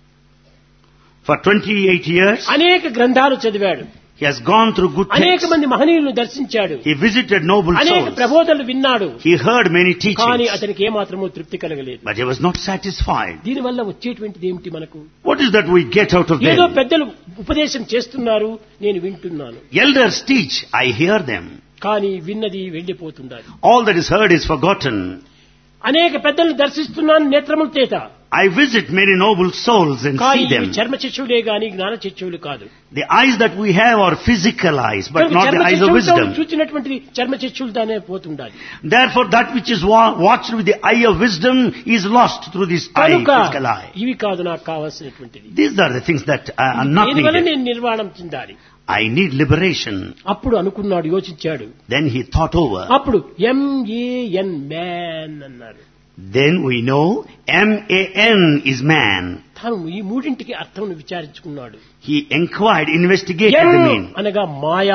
Speaker 2: For 28 years,
Speaker 1: అనేక గ్రంథాలు చదివాడు.
Speaker 2: he has gone through good
Speaker 1: అనేక
Speaker 2: texts.
Speaker 1: మంది మహనీయులను దర్శించాడు.
Speaker 2: He visited noble
Speaker 1: అనేక
Speaker 2: souls.
Speaker 1: ప్రబోధనలు విన్నాడు.
Speaker 2: He heard many
Speaker 1: కానీ
Speaker 2: teachings.
Speaker 1: అతనికి ఏమాత్రమూ తృప్తి కలగలేదు.
Speaker 2: But he was not satisfied.
Speaker 1: దీనివల్ల వచ్చేటువంటిది ఏమిటి మనకు?
Speaker 2: What is that we get out of
Speaker 1: ఏదో
Speaker 2: them?
Speaker 1: పెద్దలు ఉపదేశం చేస్తున్నారు, నేను వింటున్నాను.
Speaker 2: Elders teach, I hear them.
Speaker 1: కానీ విన్నది వెళ్లిపోతుండాలి.
Speaker 2: All that is heard is forgotten.
Speaker 1: అనేక పెద్దలను దర్శిస్తున్నాను నేత్రముల చేత.
Speaker 2: I visit many noble souls and
Speaker 1: కానీ
Speaker 2: see them.
Speaker 1: చర్మ చక్షువులే గాని జ్ఞాన చక్షువులు కాదు.
Speaker 2: The eyes that we have are physical eyes, but not the eyes of wisdom.
Speaker 1: చూచినటువంటి చర్మ చక్షువులు దానే పోతుండాలి.
Speaker 2: Therefore, that which is watched with the eye of wisdom is lost through this physical eye.
Speaker 1: ఇవి కాదు నాకు కావాల్సినటువంటిది.
Speaker 2: These are the things that are not
Speaker 1: దీనివల్ల
Speaker 2: needed.
Speaker 1: నేను నిర్వాణం చెందాలి.
Speaker 2: I need liberation.
Speaker 1: అప్పుడు అనుకున్నాడు, యోచించాడు.
Speaker 2: Then he thought over.
Speaker 1: అప్పుడు MAN మ్యాన్ అన్నాడు.
Speaker 2: Then we know MAN is man.
Speaker 1: తాను ఈ మూడింటికి అర్థం విచారించుకున్నాడు.
Speaker 2: He inquired, investigated the meaning.
Speaker 1: అనగా మాయా.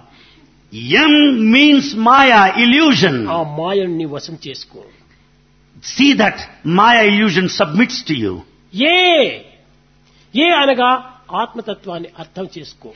Speaker 2: M means Maya, illusion.
Speaker 1: ఆ మాయని వశం చేసుకో.
Speaker 2: See that Maya illusion submits to you.
Speaker 1: ఏ అనగా ఆత్మతత్వాన్ని అర్థం చేసుకో.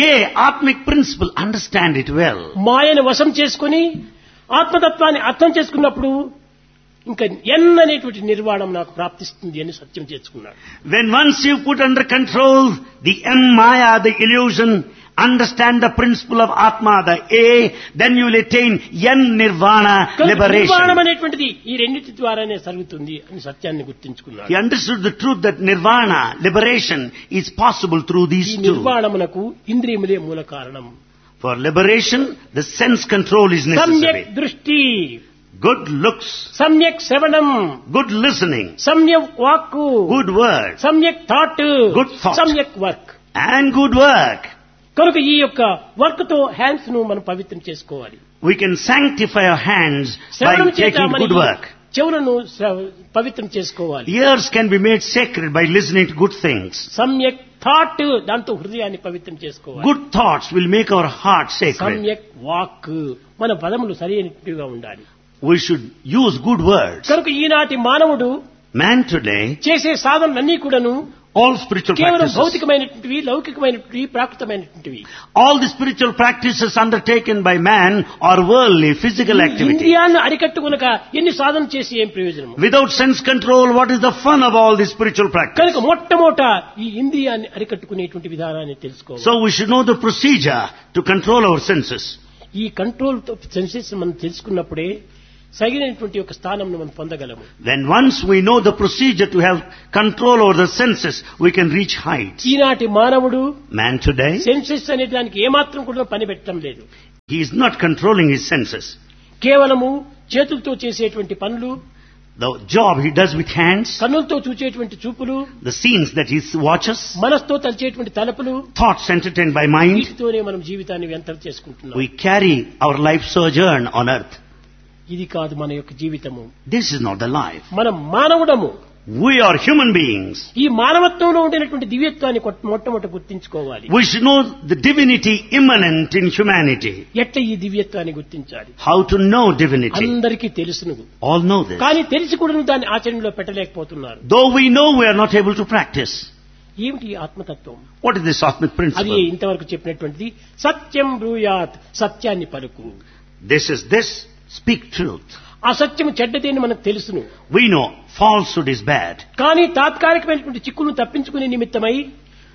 Speaker 2: Atmic principle, understand it well.
Speaker 1: మాయను వశం చేసుకుని ఆత్మతత్వాన్ని అర్థం చేసుకున్నప్పుడు ఇంకా ఎన్ అనేటువంటి నిర్వాణం నాకు ప్రాప్తిస్తుంది అని సత్యం చేసుకున్నాడు.
Speaker 2: When once you put under control the M Maya, the illusion, understand the principle of Atma, the A, then you will attain N Nirvana, liberation.
Speaker 1: నిర్వాణం అనేటువంటిది ఈ రెండింటి ద్వారానే జరుగుతుంది అని సత్యాన్ని గుర్తించుకున్నాడు.
Speaker 2: He understood the truth that Nirvana, liberation, is possible through these
Speaker 1: ఈ
Speaker 2: two.
Speaker 1: నిర్వాణమునకు ఇంద్రియములే మూల కారణం.
Speaker 2: For liberation, the sense control is
Speaker 1: సమ్యక్
Speaker 2: necessary.
Speaker 1: దృష్టి,
Speaker 2: Good looks,
Speaker 1: సమ్యక్ శ్రవణం,
Speaker 2: good listening,
Speaker 1: సమ్యక్ వాక్కు,
Speaker 2: good word,
Speaker 1: సమ్యక్ థాట్,
Speaker 2: Good thought.
Speaker 1: సమ్యక్ వర్క్.
Speaker 2: and good work.
Speaker 1: కనుక ఈ యొక్క వర్క్ తో హ్యాండ్స్ ను మనం పవిత్రం చేసుకోవాలి.
Speaker 2: We can sanctify our hands
Speaker 1: శ్రవణం
Speaker 2: by
Speaker 1: చేత
Speaker 2: taking
Speaker 1: మన
Speaker 2: good work.
Speaker 1: చెవులను పవిత్రం చేసుకోవాలి.
Speaker 2: Ears can be made sacred by listening to good things.
Speaker 1: సమ్యక్ థాట్, దాంతో హృదయాన్ని పవిత్రం చేసుకోవాలి.
Speaker 2: Good thoughts will make our heart sacred.
Speaker 1: సమ్యక్ వాక్, మన పదములు సరైనట్టుగా ఉండాలి.
Speaker 2: We should use good words.
Speaker 1: కనుక ఈనాటి మానవుడు
Speaker 2: Man today,
Speaker 1: చేసే సాధనలన్నీ కూడాను
Speaker 2: all spiritual
Speaker 1: కేవలం
Speaker 2: practices,
Speaker 1: భౌతికమైనటువంటివి, లౌకికమైనటువంటివి, ప్రాకృతమైనటువంటివి.
Speaker 2: all the spiritual practices undertaken by man are worldly, physical activity.
Speaker 1: ఇంద్రియాలను అరికట్టుకొనక ఎన్ని సాధన చేసి ఏం ప్రయోజనం?
Speaker 2: Without sense control, what is the fun of all this spiritual practice?
Speaker 1: కనుక మొట్టమొదట ఈ ఇంద్రియాన్ని అరికట్టుకునేటువంటి విధానాన్ని తెలుసుకోవాలి.
Speaker 2: So we should know the procedure to control our senses.
Speaker 1: ఈ కంట్రోల్ సెన్సెస్ మనం తెలుసుకున్నప్పుడే సరైనటువంటి ఒక స్థానం మనం పొందగలము.
Speaker 2: When once we know the procedure to have control over the senses, we can reach heights.
Speaker 1: ఈనాటి మానవుడు
Speaker 2: Man today,
Speaker 1: సెన్సెస్ అనే దానికి ఏమాత్రం కూడా పని పెట్టడం లేదు.
Speaker 2: he is not controlling his senses.
Speaker 1: కేవలము చేతులతో చేసేటువంటి పనులు,
Speaker 2: The job he does with hands,
Speaker 1: కన్నులతో చూచేటువంటి చూపులు,
Speaker 2: the scenes that he watches,
Speaker 1: మనసుతో తలచేటువంటి తలపులు,
Speaker 2: thoughts entertained by mind,
Speaker 1: వీటితోనే మనం జీవితాన్ని వ్యర్థం చేసుకుంటున్నాం.
Speaker 2: we carry our life sojourn on earth.
Speaker 1: ఇది కాదు మన యొక్క జీవితము.
Speaker 2: This is not the life.
Speaker 1: మనం మానవుడము.
Speaker 2: We are human beings.
Speaker 1: ఈ మానవత్వంలో ఉండినటువంటి దివ్యత్వాన్ని మొట్టమొదట గుర్తించుకోవాలి.
Speaker 2: We should know the divinity immanent in humanity.
Speaker 1: ఎట్లా ఈ దివ్యత్వాన్ని గుర్తించాలి?
Speaker 2: How to know divinity.
Speaker 1: అందరికీ తెలుసును.
Speaker 2: All know this.
Speaker 1: కానీ తెలిసి కూడా దాన్ని ఆచరణలో పెట్టలేకపోతున్నారు.
Speaker 2: Though we know, we are not able to practice.
Speaker 1: ఏమిటి ఆత్మతత్వం?
Speaker 2: What is this Atmic
Speaker 1: అది
Speaker 2: principle?
Speaker 1: ఇంతవరకు చెప్పినటువంటిది సత్యం బ్రూయాత్, సత్యాన్ని పలుకు.
Speaker 2: This is this. Speak truth.
Speaker 1: అసత్యం చెడ్డదేని మనకు తెలుసును.
Speaker 2: We know falsehood is bad.
Speaker 1: కానీ తాత్కాలికమైనటువంటి చిక్కులను తప్పించుకునే నిమిత్తమై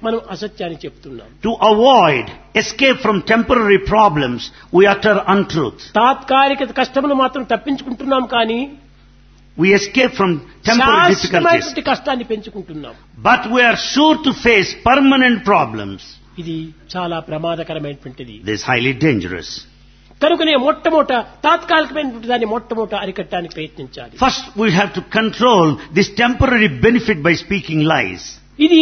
Speaker 1: మనం అసత్యాన్ని చెప్తున్నాం.
Speaker 2: To avoid escape from temporary problems, we utter untruth.
Speaker 1: తాత్కాలిక కష్టములు మాత్రం తప్పించుకుంటున్నాం కానీ
Speaker 2: We escape from temporary difficulties.
Speaker 1: శాశ్వతమైనటువంటి కష్టాన్ని పెంచుకుంటున్నాం.
Speaker 2: But we are sure to face permanent problems.
Speaker 1: ఇది చాలా ప్రమాదకరమైనటువంటిది.
Speaker 2: This is highly dangerous.
Speaker 1: కనుకనే మొట్టమొదట తాత్కాలికమైనటువంటి దాన్ని మొట్టమొదట అరికట్టడానికి ప్రయత్నించాలి.
Speaker 2: First, we have to control this temporary benefit by speaking lies.
Speaker 1: ఇది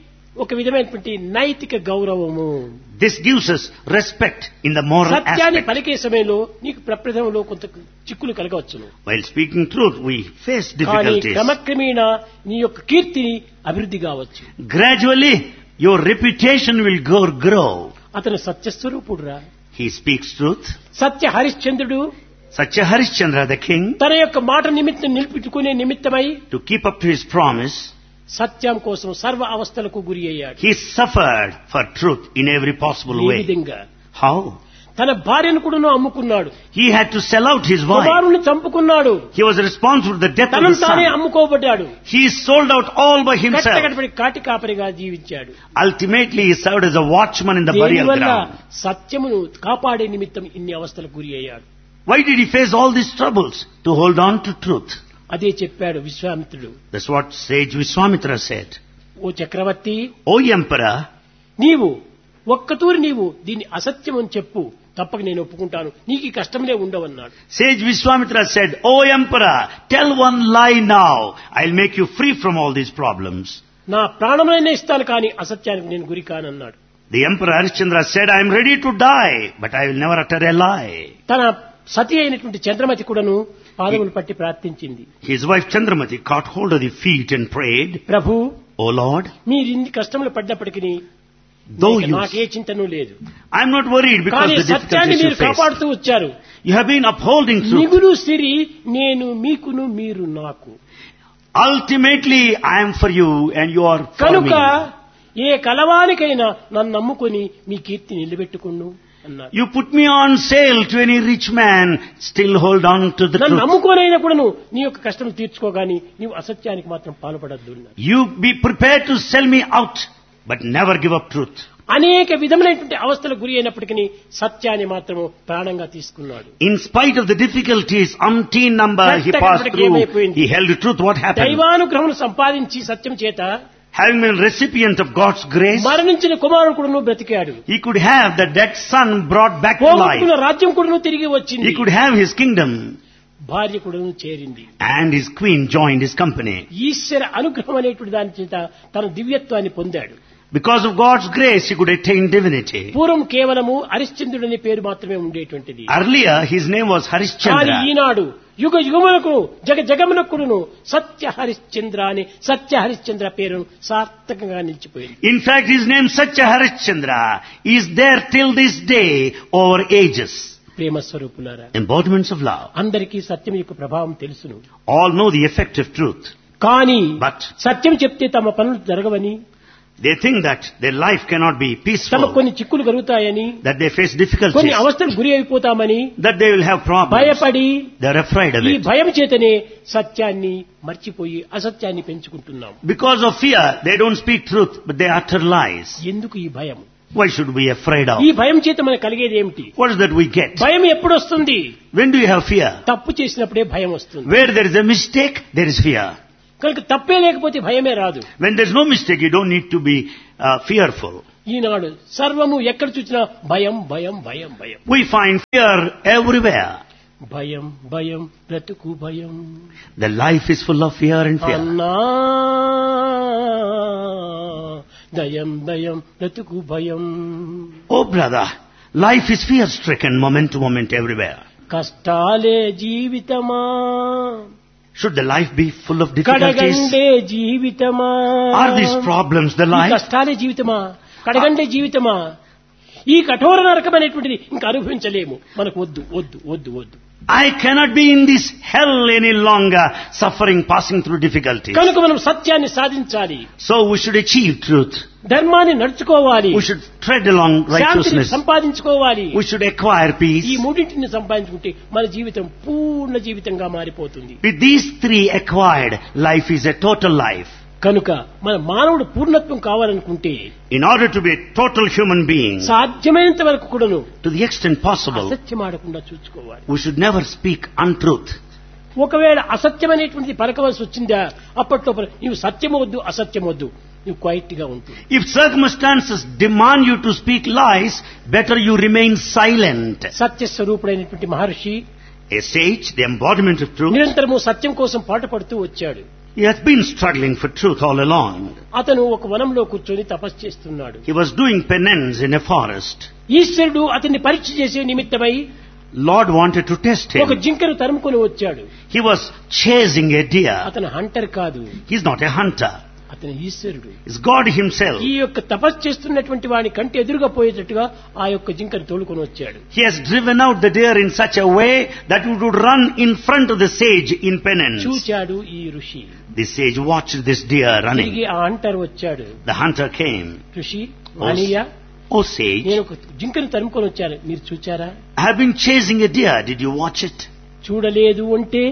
Speaker 1: ఒక విధమైనటువంటి నైతిక గౌరవము.
Speaker 2: This gives us respect in the moral
Speaker 1: సత్యాన్ని
Speaker 2: aspect.
Speaker 1: పలికే సమయంలో నీకు ప్రప్రథమంలో కొంత చిక్కులు కలగవచ్చును.
Speaker 2: While speaking truth, we face
Speaker 1: కానీ
Speaker 2: difficulties.
Speaker 1: క్రమక్రమేణా నీ యొక్క కీర్తిని అభివృద్ధి కావచ్చు.
Speaker 2: Gradually, your reputation will grow.
Speaker 1: అతను సత్యస్వరూపుడురా.
Speaker 2: He speaks truth.
Speaker 1: సత్య హరిశ్చంద్రుడు
Speaker 2: Satya Harishchandra, the king,
Speaker 1: తన యొక్క మాట నిమిత్తం నిలిపించుకునే నిమిత్తమై
Speaker 2: to keep up to his promise,
Speaker 1: సత్యం కోసం సర్వ అవస్థలకు గురి అయ్యాడు.
Speaker 2: he suffered for truth in every possible
Speaker 1: ఈ
Speaker 2: way.
Speaker 1: విధంగా
Speaker 2: How?
Speaker 1: తన భార్యను కూడా అమ్ముకున్నాడు.
Speaker 2: He had to sell out his wife.
Speaker 1: కుమారుని చంపుకున్నాడు.
Speaker 2: He was responsible for the death of
Speaker 1: తనను
Speaker 2: his
Speaker 1: తానే
Speaker 2: son.
Speaker 1: అమ్ముకోబడ్డాడు.
Speaker 2: He sold out all by himself.
Speaker 1: కట్టకడపడి కాటి కాపరిగా జీవించాడు.
Speaker 2: Ultimately, he served as a watchman in the burial
Speaker 1: దీనివల్ల
Speaker 2: ground.
Speaker 1: సత్యమును కాపాడే నిమిత్తం ఇన్ని అవస్థలకు గురి అయ్యాడు.
Speaker 2: Why did he face all these troubles? To hold on to truth.
Speaker 1: అదే చెప్పాడు విశ్వామిత్రుడు.
Speaker 2: That's what sage Vishwamitra said.
Speaker 1: Oh Chakravarthi,
Speaker 2: O emperor,
Speaker 1: నీవు ఒక్కతూరి నీవు దీన్ని అసత్యం అని చెప్పు, తప్పక నేను ఒప్పుకుంటాను, నీకు ఈ కష్టంలే ఉండవన్నాడు.
Speaker 2: sage Vishwamitra said, O emperor, tell one lie now. I'll make you free from all these problems.
Speaker 1: నా ప్రాణమైనా ఇస్తాను కానీ అసత్యానికి నేను గురి కానన్నాడు.
Speaker 2: The emperor Harishchandra said, I am ready to die, but I will never utter a lie.
Speaker 1: తన సతి అయినటువంటి చంద్రమతి కూడాను పాదములు పట్టి ప్రార్థించింది.
Speaker 2: His wife Chandramati caught hold of the feet and prayed,
Speaker 1: Prabhu,
Speaker 2: O Lord,
Speaker 1: మీరు ఇన్ని కష్టములు పడ్డప్పటికీ
Speaker 2: though you,
Speaker 1: నాకే చింతను లేదు.
Speaker 2: I am not worried because
Speaker 1: కానీ
Speaker 2: the
Speaker 1: సత్యాన్ని
Speaker 2: difficulties you
Speaker 1: మీరు
Speaker 2: face.
Speaker 1: కాపాడుతూ వచ్చారు.
Speaker 2: You have been upholding truth.
Speaker 1: మిగులు సిరి నేను మీకును మీరు నాకు.
Speaker 2: Ultimately, I am for you and you are for
Speaker 1: కనుక
Speaker 2: me.
Speaker 1: ఏ కలవానికైనా నన్ను నమ్ముకొని మీ కీర్తి నిలబెట్టుకును అన్నారు.
Speaker 2: You put me on sale to any rich man, still hold on to the
Speaker 1: నన్ను
Speaker 2: truth.
Speaker 1: నమ్ముకోనైనా కూడాను నీ యొక్క కష్టం తీర్చుకోగాని నీవు అసత్యానికి మాత్రం పాల్పడద్దు అన్నారు.
Speaker 2: You be prepared to sell me out, but never give up truth.
Speaker 1: అనేక విధములైనటువంటి అవస్థలకు గురి అయినప్పటికీ సత్యాన్ని మాత్రము ప్రాణంగా తీసుకున్నాడు.
Speaker 2: In spite of the difficulties, umpteen number he passed through, he held truth. What happened?
Speaker 1: దైవానుగ్రహం సంపాదించి సత్యం చేత
Speaker 2: Having been a recipient of God's grace,
Speaker 1: మరణించిన కుమారుడు కూడా బ్రతికాడు.
Speaker 2: he could have the dead son brought back to
Speaker 1: పోగొట్టుకున్న
Speaker 2: life.
Speaker 1: రాజ్యం కూడా తిరిగి వచ్చింది.
Speaker 2: He could have his kingdom,
Speaker 1: భార్య కూడా చేరింది.
Speaker 2: and his queen joined his company.
Speaker 1: ఈశ్వర అనుగ్రహం అనేటువంటి దాని చేత తన దివ్యత్వాన్ని పొందాడు.
Speaker 2: Because of God's grace, he could attain divinity.
Speaker 1: పూర్వం కేవలము హరిశ్చంద్రుడు అనే పేరు మాత్రమే ఉండేటువంటిది.
Speaker 2: Earlier, his name was
Speaker 1: కానీ
Speaker 2: Harishchandra.
Speaker 1: ఈనాడు యుగ యుగములకు జగమునకుడును సత్య హరిశ్చంద్ర అని సత్య హరిశ్చంద్ర పేరు సార్థకంగా నిలిచిపోయింది.
Speaker 2: In fact, his name Satya Harishchandra is there till this day over ages.
Speaker 1: ప్రేమ స్వరూపులారా,
Speaker 2: Embodiments of love.
Speaker 1: అందరికీ సత్యం యొక్క ప్రభావం తెలుసును.
Speaker 2: All know the effect of truth.
Speaker 1: కానీ
Speaker 2: But
Speaker 1: సత్యం చెప్తే తమ పనులు జరగవని,
Speaker 2: they think that their life cannot be
Speaker 1: తమ
Speaker 2: peaceful,
Speaker 1: కొన్ని చిక్కులు కలుగుతాయని,
Speaker 2: that they face
Speaker 1: కొన్ని
Speaker 2: difficulties,
Speaker 1: అవస్థలు గురి అయిపోతామని
Speaker 2: that they will have problems.
Speaker 1: భయపడి
Speaker 2: They're afraid of
Speaker 1: ఈ
Speaker 2: it.
Speaker 1: భయం చేతనే సత్యాన్ని మర్చిపోయి అసత్యాన్ని పెంచుకుంటున్నాం.
Speaker 2: Because of fear, they don't speak truth, but they utter lies.
Speaker 1: ఎందుకు ఈ భయం?
Speaker 2: Why should we be afraid of?
Speaker 1: ఈ భయం చేత మనకు కలిగేది ఏమిటి?
Speaker 2: What is that we get?
Speaker 1: భయం ఎప్పుడు వస్తుంది?
Speaker 2: When do you have fear?
Speaker 1: తప్పు చేసినప్పుడే భయం వస్తుంది.
Speaker 2: Where there is a mistake, there is fear.
Speaker 1: కనుక తప్పే లేకపోతే భయమే రాదు.
Speaker 2: When there's no mistake, you don't need to be fearful.
Speaker 1: ఈనాడు సర్వము ఎక్కడ చూసినా భయం భయం భయం భయం.
Speaker 2: We find fear everywhere.
Speaker 1: భయం భయం బ్రతుకు భయం.
Speaker 2: The life is full of fear and fear.
Speaker 1: అన్నా దయం దయం బ్రతుకు భయం.
Speaker 2: Oh brother, life is fear-stricken moment to moment everywhere.
Speaker 1: కష్టాలే జీవితమా,
Speaker 2: Should the life be full of difficulties?
Speaker 1: కడగండే జీవితమా.
Speaker 2: Are these problems the
Speaker 1: ఈ
Speaker 2: life?
Speaker 1: కష్టాలే జీవితమా, కడగండే జీవితమా. ఈ కఠోర నరకం అనేటువంటిది ఇంకా అనుభవించలేము. మనకు వద్దు వద్దు వద్దు వద్దు.
Speaker 2: I cannot be in this hell any longer, suffering, passing through difficulties.
Speaker 1: కనుక మనం సత్యాన్ని సాధించాలి.
Speaker 2: So we should achieve truth.
Speaker 1: ధర్మాన్ని నడుచుకోవాలి.
Speaker 2: We should tread along
Speaker 1: శాంతిని
Speaker 2: righteousness.
Speaker 1: సంపాదించుకోవాలి.
Speaker 2: We should acquire
Speaker 1: ఈ
Speaker 2: peace.
Speaker 1: మూడింటిని సంపాదించుకుంటే మన జీవితం పూర్ణ జీవితంగా మారిపోతుంది.
Speaker 2: With these three acquired, life is a total life.
Speaker 1: కనుక మన మానవుడు పూర్ణత్వం కావాలనుకుంటే
Speaker 2: In order to be a total human being,
Speaker 1: సాధ్యమైనంత వరకు కూడాను
Speaker 2: to the extent possible,
Speaker 1: అసత్యం ఆడకుండా చూసుకోవాలి.
Speaker 2: we should never speak untruth.
Speaker 1: ఒకవేళ అసత్యమనేటువంటిది పలకవలసి వచ్చిందా అప్పట్లో నీవు సత్యం వద్దు అసత్యం వద్దు, నువ్వు క్వైట్ గా ఉంటుంది.
Speaker 2: If circumstances demand you to speak lies, better you remain silent.
Speaker 1: Satya స్వరూపుడైనటువంటి Maharshi
Speaker 2: A sage, the embodiment of truth,
Speaker 1: నిరంతరము సత్యం కోసం పాటుపడుతూ వచ్చాడు.
Speaker 2: he has been struggling for truth all along.
Speaker 1: అతను ఒక వనంలో కూర్చొని తపస్సు చేస్తున్నాడు.
Speaker 2: He was doing penance in a forest.
Speaker 1: ఈశ్వరుడు అతన్ని పరీక్ష చేసే నిమిత్తమై
Speaker 2: Lord wanted to test
Speaker 1: ఒక
Speaker 2: him.
Speaker 1: జింకను తరుముకొని వచ్చాడు.
Speaker 2: He was chasing a deer.
Speaker 1: అతను హంటర్ కాదు,
Speaker 2: He's not a hunter.
Speaker 1: అతను ఈశ్వరుడు.
Speaker 2: It's God himself.
Speaker 1: ఈ యొక్క తపస్సు చేస్తున్నటువంటి వాని కంటి ఎదురుగా పోయేటట్టుగా ఆ యొక్క జింకను తోలుకొని వచ్చాడు.
Speaker 2: He has driven out the deer in such a way that it would run in front of the sage in penance.
Speaker 1: చూచాడు ఈ ఋషి.
Speaker 2: The sage watched this deer running.
Speaker 1: తిరిగి ఆ హంటర్ వచ్చాడు.
Speaker 2: The hunter came.
Speaker 1: ఋషి, వాణియా,
Speaker 2: Oh sage,
Speaker 1: నేను ఒక జింకను తరుముకొని వచ్చాను, మీరు చూచారా?
Speaker 2: I have been chasing a deer. Did you watch it?
Speaker 1: చూడలేదు అంటే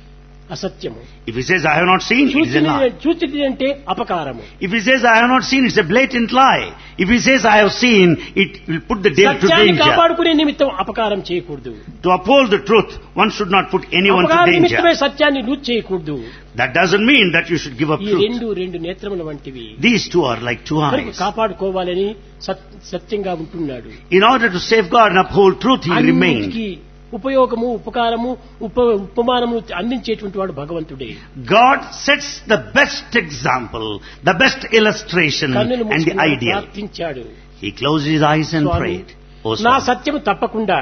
Speaker 1: అసత్యము,
Speaker 2: If he says, I have not seen, it is a lie.
Speaker 1: చూచిది అంటే అపకారము.
Speaker 2: If he says, I have not seen, it's a blatant lie. If he says, I have seen, it will put the deer to
Speaker 1: సత్యాన్ని
Speaker 2: danger.
Speaker 1: కాపాడుకునే నిమిత్తం అపకారం చేయకూడదు.
Speaker 2: To uphold the truth, one should not put anyone to
Speaker 1: అపకార నిమిత్తమే
Speaker 2: danger.
Speaker 1: సత్యాన్ని లూజ్ చేయకూడదు.
Speaker 2: That doesn't mean that you should give up
Speaker 1: ఈ
Speaker 2: truth.
Speaker 1: రెండు నేత్రముల వంటివి
Speaker 2: These two are like two
Speaker 1: కనుక
Speaker 2: eyes.
Speaker 1: కాపాడుకోవాలని సత్యంగా ఉంటున్నాడు.
Speaker 2: In order to safeguard and uphold truth, he remained.
Speaker 1: అన్నిటికీ ఉపయోగము ఉపకారము ఉపమానము అందించేటువంటి వాడు భగవంతుడే.
Speaker 2: God sets the best example, the best illustration
Speaker 1: కన్నులు
Speaker 2: and the
Speaker 1: మూసుకుని
Speaker 2: ideal.
Speaker 1: ప్రార్థించాడు.
Speaker 2: He closed his eyes and
Speaker 1: Swamy,
Speaker 2: prayed. Oh,
Speaker 1: నా
Speaker 2: Swami,
Speaker 1: సత్యము తప్పకుండా,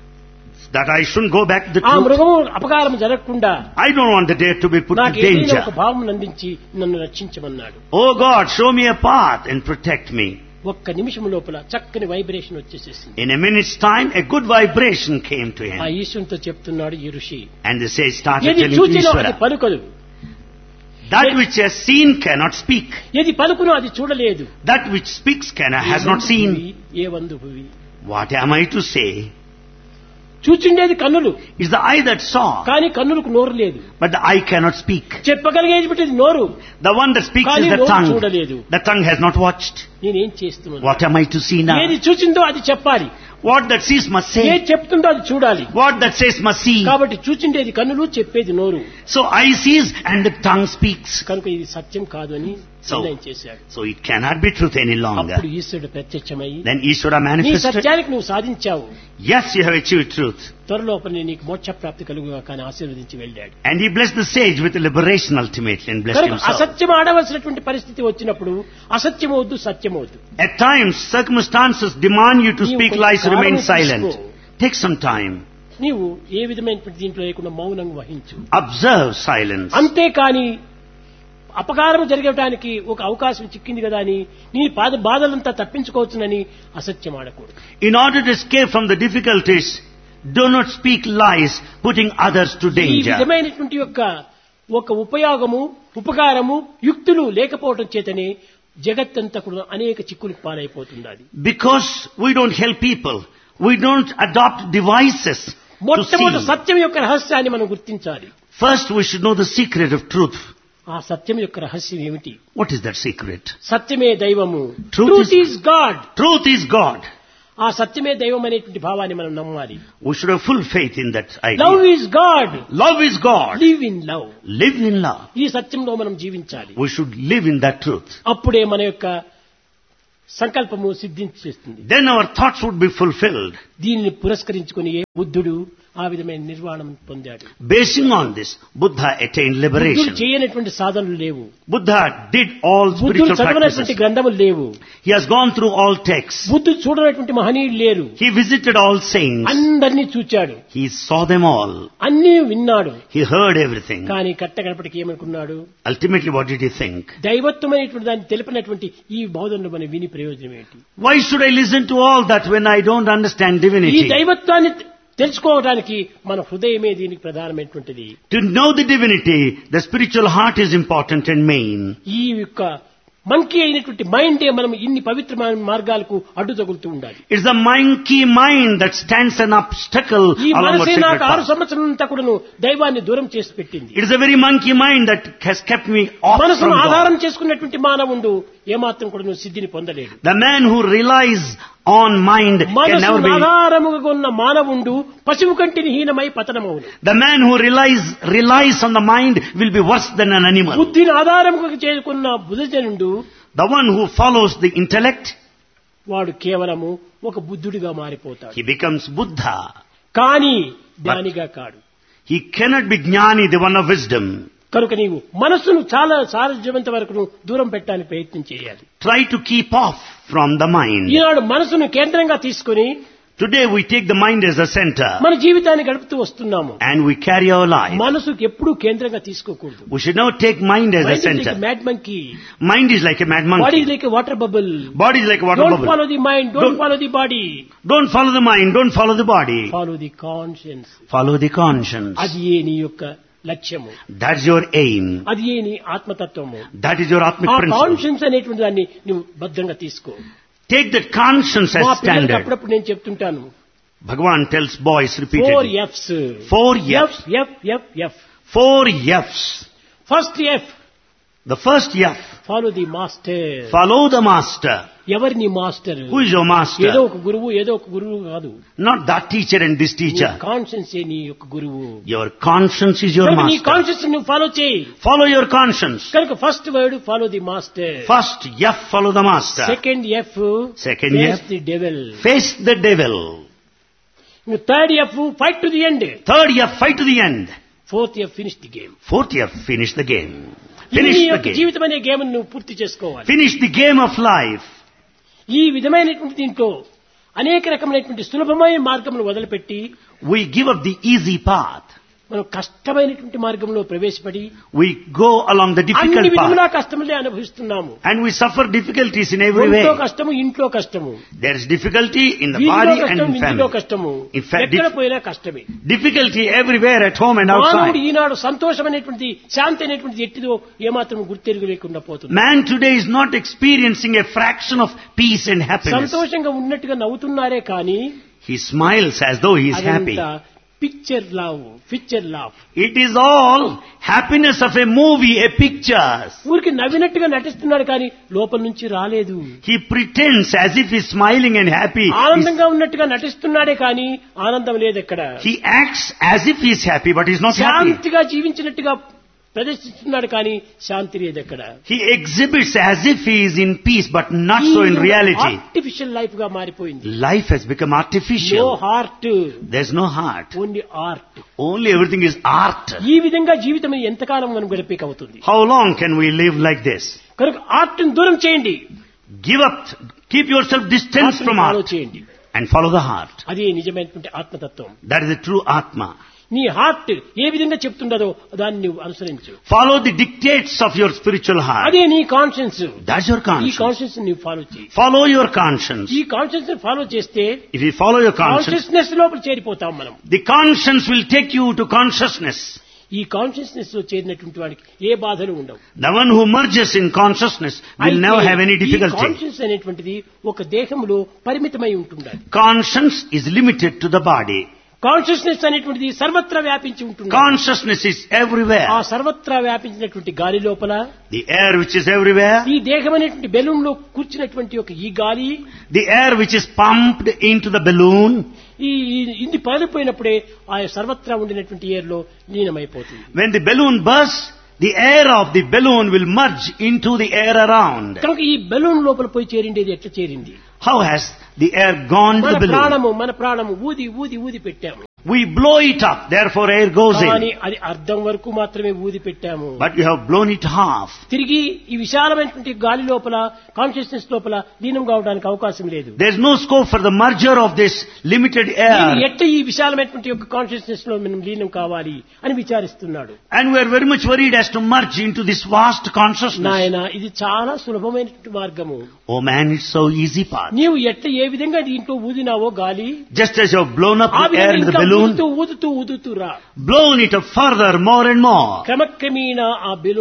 Speaker 2: that I shouldn't go back to the
Speaker 1: ఆ
Speaker 2: truth.
Speaker 1: మృగము అపకారం జరగకుండా
Speaker 2: I don't want the deer to be put
Speaker 1: నాకు
Speaker 2: to
Speaker 1: ఏదైనా ఒక
Speaker 2: danger.
Speaker 1: భావం అందించి నన్ను రక్షించమన్నాడు.
Speaker 2: Oh God, show me a path and protect me.
Speaker 1: ఒక్క నిమిషం లోపల చక్కని vibration వచ్చేసేసింది.
Speaker 2: In a minute's time, a good vibration came to
Speaker 1: ఆ
Speaker 2: him.
Speaker 1: ఈశ్వరునితో చెప్తున్నాడు ఈ ఋషి,
Speaker 2: And the sage started
Speaker 1: ఏది
Speaker 2: telling to
Speaker 1: చూచినో అది
Speaker 2: Ishvara,
Speaker 1: పలుకదు,
Speaker 2: that which has seen cannot speak.
Speaker 1: ఏది పలుకునో అది చూడలేదు.
Speaker 2: That which speaks has not seen.
Speaker 1: A వందు Bhuvi,
Speaker 2: What am I to say?
Speaker 1: చూచిండేది కన్నులు,
Speaker 2: It's the eye that saw,
Speaker 1: కానీ కన్నులకు నోరు లేదు.
Speaker 2: but the eye cannot speak.
Speaker 1: చెప్పగలిగేది నోరు,
Speaker 2: The one that speaks
Speaker 1: కానీ
Speaker 2: is the
Speaker 1: నోరు
Speaker 2: tongue.
Speaker 1: చూడలేదు.
Speaker 2: The tongue has not watched.
Speaker 1: నేనేం చేస్తున్నాను?
Speaker 2: What am I to see now?
Speaker 1: ఏది చూచిందో అది చెప్పాలి,
Speaker 2: What that sees must
Speaker 1: ఏది
Speaker 2: say.
Speaker 1: చెప్తుందో అది చూడాలి.
Speaker 2: What that says must see.
Speaker 1: కాబట్టి చూచిండేది కన్నులు, చెప్పేది నోరు.
Speaker 2: So eye sees and the tongue speaks.
Speaker 1: కనుక ఇది సత్యం కాదు అని నిర్ణయం చేశాడు.
Speaker 2: So it cannot be truth any longer.
Speaker 1: అప్పుడు ఈశ్వరుడు ప్రత్యక్షమై,
Speaker 2: Then Ishvara
Speaker 1: నీ
Speaker 2: manifested.
Speaker 1: సత్యానికి నువ్వు సాధించావు,
Speaker 2: Yes, you have achieved truth.
Speaker 1: త్వరలోపలనే నీకు మోక్ష ప్రాప్తి కలుగుగా కానీ ఆశీర్వదించి వెళ్ళాడు.
Speaker 2: And he blessed the sage with liberation ultimately and blessed
Speaker 1: కనుక
Speaker 2: himself.
Speaker 1: అసత్యం ఆడవలసినటువంటి పరిస్థితి వచ్చినప్పుడు అసత్యం వద్దు, సత్యం వద్దు.
Speaker 2: At times, circumstances demand you to
Speaker 1: నీవు
Speaker 2: speak
Speaker 1: కొంచెం
Speaker 2: lies, remain
Speaker 1: కాలం
Speaker 2: silent.
Speaker 1: తీసుకో.
Speaker 2: Take some time.
Speaker 1: నీవు ఏ విధమైనటువంటి దీంట్లో లేకుండా మౌనం వహించు.
Speaker 2: Observe silence.
Speaker 1: అంతేకాని అపకారం జరగటానికి ఒక అవకాశం చిక్కింది కదా అని నీ బాధలంతా తప్పించుకోవచ్చునని అసత్యం ఆడకూడదు.
Speaker 2: In order to escape from the difficulties, do not speak lies, putting others to
Speaker 1: ఈ
Speaker 2: danger.
Speaker 1: విధమైనటువంటి యొక్క ఒక ఉపయోగము ఉపకారము యుక్తులు లేకపోవటం చేతనే జగత్తంతా కూడా అనేక చిక్కులకు పాలైపోతున్నది.
Speaker 2: Because we don't help people, we don't adopt devices to
Speaker 1: మొట్టమొదటి
Speaker 2: see.
Speaker 1: సత్యం యొక్క రహస్యాన్ని మనం గుర్తించాలి.
Speaker 2: First, we should know the secret of truth.
Speaker 1: ఆ సత్యం యొక్క రహస్యం ఏమిటి?
Speaker 2: What is that secret?
Speaker 1: సత్యమే దైవము.
Speaker 2: Truth
Speaker 1: truth
Speaker 2: is-
Speaker 1: is God.
Speaker 2: Truth is God.
Speaker 1: ఆ సత్యమే దైవం అనేటువంటి భావాన్ని మనం నమ్మాలి.
Speaker 2: We should have full faith in that
Speaker 1: love
Speaker 2: idea.
Speaker 1: Is God.
Speaker 2: Love is God.
Speaker 1: Live in love.
Speaker 2: Live in love.
Speaker 1: ఈ సత్యంలో మనం జీవించాలి.
Speaker 2: We should live in that truth.
Speaker 1: అప్పుడే మన యొక్క సంకల్పము సిద్ధించేస్తుంది.
Speaker 2: Then our thoughts would be fulfilled.
Speaker 1: దీనిని పురస్కరించుకుని బుద్ధుడు ఆ విధమైన నిర్వాణం పొందాడు.
Speaker 2: Basing on this, Buddha attained
Speaker 1: బుద్ధుడు
Speaker 2: liberation.
Speaker 1: చేయనటువంటి సాధనలు లేవు.
Speaker 2: Buddha did all
Speaker 1: బుద్ధుడు
Speaker 2: spiritual
Speaker 1: చదవనటువంటి
Speaker 2: practices.
Speaker 1: గ్రంథములు లేవు.
Speaker 2: He has gone through all texts.
Speaker 1: బుద్ధుడు చూడనటువంటి మహనీయులు లేరు.
Speaker 2: He visited all saints.
Speaker 1: అందరినీ చూచాడు,
Speaker 2: He saw them all.
Speaker 1: అన్నీ విన్నాడు.
Speaker 2: He heard everything.
Speaker 1: కానీ కట్టగడపటికి ఏమనుకున్నాడు?
Speaker 2: Ultimately, what did he think?
Speaker 1: దైవత్వమైనటువంటి దాన్ని తెలిపినటువంటి ఈ బోధనలు మనం విని ప్రయోజనం ఏంటి?
Speaker 2: Why should I listen to all that when I don't understand
Speaker 1: ఈ
Speaker 2: divinity?
Speaker 1: దైవత్వాన్ని తెలుసుకోవడానికి మన హృదయమే దీనికి ప్రధానమైనటువంటిది.
Speaker 2: To know the divinity, the spiritual heart is important and main.
Speaker 1: ఈ యొక్క మంకీ అయినటువంటి మైండే మనం ఇన్ని పవిత్రమైన మార్గాలకు అడ్డు తగులుతూ ఉండాలి.
Speaker 2: It's the monkey mind that stands an obstacle
Speaker 1: ఈ
Speaker 2: along our
Speaker 1: మనసే
Speaker 2: sacred
Speaker 1: నాకు 6
Speaker 2: path.
Speaker 1: సంవత్సరాలంతా కూడాను దైవాన్ని దూరం చేసి పెట్టింది.
Speaker 2: It is a very monkey mind that has kept me off
Speaker 1: మనసును
Speaker 2: from
Speaker 1: ఆధారం
Speaker 2: God.
Speaker 1: చేసుకున్నటువంటి మానవుడు ఏమాత్రం కూడాను సిద్ధిని పొందలేడు.
Speaker 2: The man who relies on mind can never
Speaker 1: మనసును
Speaker 2: be.
Speaker 1: ఆధారముగా ఉన్న మానవుడు పశువు కంటే హీనమై పతనమవును.
Speaker 2: The man who relies on the mind will be worse than an animal.
Speaker 1: బుద్ధిని ఆధారముగా చేసుకున్న బుద్ధజనుడు
Speaker 2: The one who follows the intellect,
Speaker 1: వాడు కేవలము ఒక బుద్ధుడిగా మారిపోతాడు.
Speaker 2: he becomes Buddha.
Speaker 1: కానీ జ్ఞానిగా కాడు.
Speaker 2: He cannot be Jnani, the one of wisdom.
Speaker 1: కనుక నీవు మనస్సును చాలా సాధ్యమంత వరకు దూరం పెట్టడానికి ప్రయత్నం చేయాలి.
Speaker 2: Try to keep off from the mind.
Speaker 1: ఈనాడు మనసును కేంద్రంగా తీసుకొని
Speaker 2: Today we take the mind as a center
Speaker 1: మన జీవితాన్ని గడుపుతూ వస్తున్నాము.
Speaker 2: and we carry our life.
Speaker 1: మనసుకు ఎప్పుడూ కేంద్రంగా తీసుకోకూడదు.
Speaker 2: We should never take mind as a center.
Speaker 1: Mad monkey,
Speaker 2: Mind is like a mad
Speaker 1: body
Speaker 2: monkey.
Speaker 1: Like water bubble.
Speaker 2: Body is like a water
Speaker 1: don't
Speaker 2: bubble.
Speaker 1: Follow the mind, don't follow the body,
Speaker 2: Don't follow the mind, don't follow the body.
Speaker 1: Follow the conscience.
Speaker 2: Follow the conscience.
Speaker 1: అది ఏ నీ యొక్క లక్ష్యము,
Speaker 2: That's your aim.
Speaker 1: అది ఏ నీ ఆత్మతత్వము.
Speaker 2: That is your Atmic
Speaker 1: ఆ
Speaker 2: principle.
Speaker 1: కాన్షియన్స్ అనేటువంటి దాన్ని నువ్వు భద్రంగా తీసుకో.
Speaker 2: Take that conscience
Speaker 1: మా
Speaker 2: as
Speaker 1: పిల్లలకి
Speaker 2: standard.
Speaker 1: అప్పుడప్పుడు నేను చెప్తుంటాను,
Speaker 2: Bhagavan tells boys
Speaker 1: 4
Speaker 2: repeatedly.
Speaker 1: F's.
Speaker 2: 4 F's.
Speaker 1: F.
Speaker 2: 4 F's.
Speaker 1: First F,
Speaker 2: The first F.
Speaker 1: Follow the master.
Speaker 2: Follow the master.
Speaker 1: ఎవరి నీ మాస్టర్?
Speaker 2: Who is your
Speaker 1: ఏదో
Speaker 2: master?
Speaker 1: ఒక గురువు, ఏదో ఒక గురువు కాదు.
Speaker 2: Not that teacher and this teacher.
Speaker 1: Conscience నీ యొక్క గురువు.
Speaker 2: Your conscience is your
Speaker 1: కనుక నీ
Speaker 2: master.
Speaker 1: కాన్షియన్స్ నువ్వు ఫాలో చేయి.
Speaker 2: Follow your conscience.
Speaker 1: కనుక first word follow the master.
Speaker 2: First F, follow the master.
Speaker 1: Second F,
Speaker 2: Second F,
Speaker 1: the devil.
Speaker 2: face the devil.
Speaker 1: Third F, fight to the end.
Speaker 2: Third F, fight to the end.
Speaker 1: Fourth F, finish the game.
Speaker 2: Fourth F, finish the game.
Speaker 1: నీ
Speaker 2: Finish the
Speaker 1: యొక్క
Speaker 2: game.
Speaker 1: జీవితం అనే గేమ్ నువ్వు పూర్తి చేసుకోవాలి.
Speaker 2: Finish the game of life.
Speaker 1: ఈ విధమైనటువంటి దీంట్లో అనేక రకమైనటువంటి సులభమైన మార్గమును వదిలిపెట్టి
Speaker 2: We give up the easy path.
Speaker 1: మనం కష్టమైనటువంటి మార్గంలో ప్రవేశపడి
Speaker 2: We go along the
Speaker 1: అన్ని
Speaker 2: difficult
Speaker 1: విధములా
Speaker 2: path.
Speaker 1: కష్టములే అనుభవిస్తున్నాము.
Speaker 2: And we suffer difficulties in every way.
Speaker 1: ఒంట్లో కష్టము, ఇంట్లో కష్టము,
Speaker 2: There is difficulty in the
Speaker 1: వీధిలో
Speaker 2: body and
Speaker 1: కష్టం,
Speaker 2: in
Speaker 1: ఇంటిలో
Speaker 2: family.
Speaker 1: కష్టము,
Speaker 2: In fact,
Speaker 1: ఎక్కడ పోయినా కష్టమే.
Speaker 2: Difficulty everywhere at home and
Speaker 1: మానవుడు
Speaker 2: outside.
Speaker 1: ఈనాడు సంతోషం అనేటువంటి, శాంతి అనేటువంటిది ఎట్టిదో ఏమాత్రం గుర్తెరుగు లేకుండా పోతుంది.
Speaker 2: Man today is not experiencing a fraction of peace and happiness.
Speaker 1: సంతోషంగా ఉన్నట్టుగా నవ్వుతున్నారే కానీ
Speaker 2: He smiles as though he is happy.
Speaker 1: Picture love.
Speaker 2: It is all happiness of a movie, a picture.
Speaker 1: ఊరికి నవ్వినట్టుగా నటిస్తున్నాడు కానీ లోపల నుంచి రాలేదు.
Speaker 2: He pretends as if he is smiling and happy.
Speaker 1: ఆనందంగా ఉన్నట్టుగా నటిస్తున్నాడే కానీ ఆనందం లేదు ఎక్కడ.
Speaker 2: He acts as if he is happy, but he is not happy.
Speaker 1: శాంతిగా జీవించినట్టుగా ప్రదర్శిస్తున్నాడు కానీ శాంతి లేదు ఎక్కడ.
Speaker 2: He exhibits as if he is in peace, but not so in reality.
Speaker 1: Artificial life గా మారిపోయింది.
Speaker 2: Life has become
Speaker 1: no
Speaker 2: artificial.
Speaker 1: Heart,
Speaker 2: There's no heart.
Speaker 1: Only art.
Speaker 2: Only everything is art.
Speaker 1: ఈ విధంగా జీవితం ఎంతకాలం మనం గడిపేకవుతుంది.
Speaker 2: How long can we live like this?
Speaker 1: కనుక ఆర్ట్ ని దూరం చేయండి,
Speaker 2: Give up, keep yourself distant from
Speaker 1: follow
Speaker 2: art
Speaker 1: చేయండి.
Speaker 2: and follow the heart.
Speaker 1: అది నిజమైనటువంటి ఆత్మతత్వం.
Speaker 2: That is the true Atma.
Speaker 1: నీ హార్ట్ ఏ విధంగా చెప్తుండదో దాన్ని నువ్వు అనుసరించు.
Speaker 2: Follow the dictates of your spiritual heart.
Speaker 1: అదే నీ కాన్షియన్స్.
Speaker 2: That's your
Speaker 1: ఈ
Speaker 2: conscience.
Speaker 1: కాన్షియన్స్ నువ్వు ఫాలో చేయి.
Speaker 2: Follow your conscience.
Speaker 1: ఈ కాన్షియన్స్ ఫాలో చేస్తే
Speaker 2: If you follow your conscience,
Speaker 1: consciousness లోపల చేరిపోతాం మనం.
Speaker 2: the conscience will take you to consciousness.
Speaker 1: ఈ కాన్షియస్నెస్ లో చేరినటువంటి వాడికి ఏ బాధలు ఉండవు.
Speaker 2: The one who merges in consciousness will never have any difficulty.
Speaker 1: Conscious అనేటువంటిది ఒక దేహంలో పరిమితమై ఉంటుంది.
Speaker 2: Conscience is limited to the body.
Speaker 1: Consciousness అనేటువంటిది సర్వత్రా వ్యాపించి ఉంటుంది.
Speaker 2: Consciousness is everywhere.
Speaker 1: ఆ సర్వత్రా వ్యాపించినటువంటి గాలి లోపల
Speaker 2: The air which is everywhere,
Speaker 1: ఈ దేహం అనేటువంటి బెలూన్ లో కూర్చున్నటువంటి ఒక ఈ గాలి,
Speaker 2: the air which is pumped into the balloon,
Speaker 1: ఇది పగిలిపోయినప్పుడే ఆ సర్వత్రా ఉండినటువంటి ఎయిర్ లో లీనమైపోతుంది.
Speaker 2: when the balloon bursts, the air of the balloon will merge into the air around.
Speaker 1: కనుక ఈ బెలూన్ లోపల పోయి చేరిండేది ఎట్లా చేరింది?
Speaker 2: How has the air gone to the balloon?
Speaker 1: మన ప్రాణము ఊది ఊది ఊది పెట్టాము.
Speaker 2: We blow it up, therefore air goes
Speaker 1: కానీ
Speaker 2: in.
Speaker 1: అది అర్ధం వరకు మాత్రమే ఊది పెట్టాము.
Speaker 2: But you have blown it half.
Speaker 1: తిరిగి ఈ విశాలమైనటువంటి గాలి లోపల, కాన్షియస్నెస్ లోపల లీనం కావడానికి అవకాశం లేదు.
Speaker 2: There is no scope for the merger of this limited air.
Speaker 1: ఎట్లా ఈ విశాలమైనటువంటి యొక్క కాన్షియస్నెస్ లో మనం లీనం కావాలి అని విచారిస్తున్నాడు.
Speaker 2: And we are very much worried as to merge into this vast consciousness.
Speaker 1: నాయన, ఇది చాలా సులభమైనటువంటి మార్గము.
Speaker 2: Oh man, it's so easy path.
Speaker 1: నీవు ఎట్లా ఏ విధంగా దీంట్లో ఊదినావో గాలి,
Speaker 2: Just as you have blown up
Speaker 1: ఆ
Speaker 2: the air in the
Speaker 1: విధంగా
Speaker 2: balloon,
Speaker 1: ఊదుతూ రా.
Speaker 2: blown it up further, more and more.
Speaker 1: క్రమక్రమేణా ఆ బెలూన్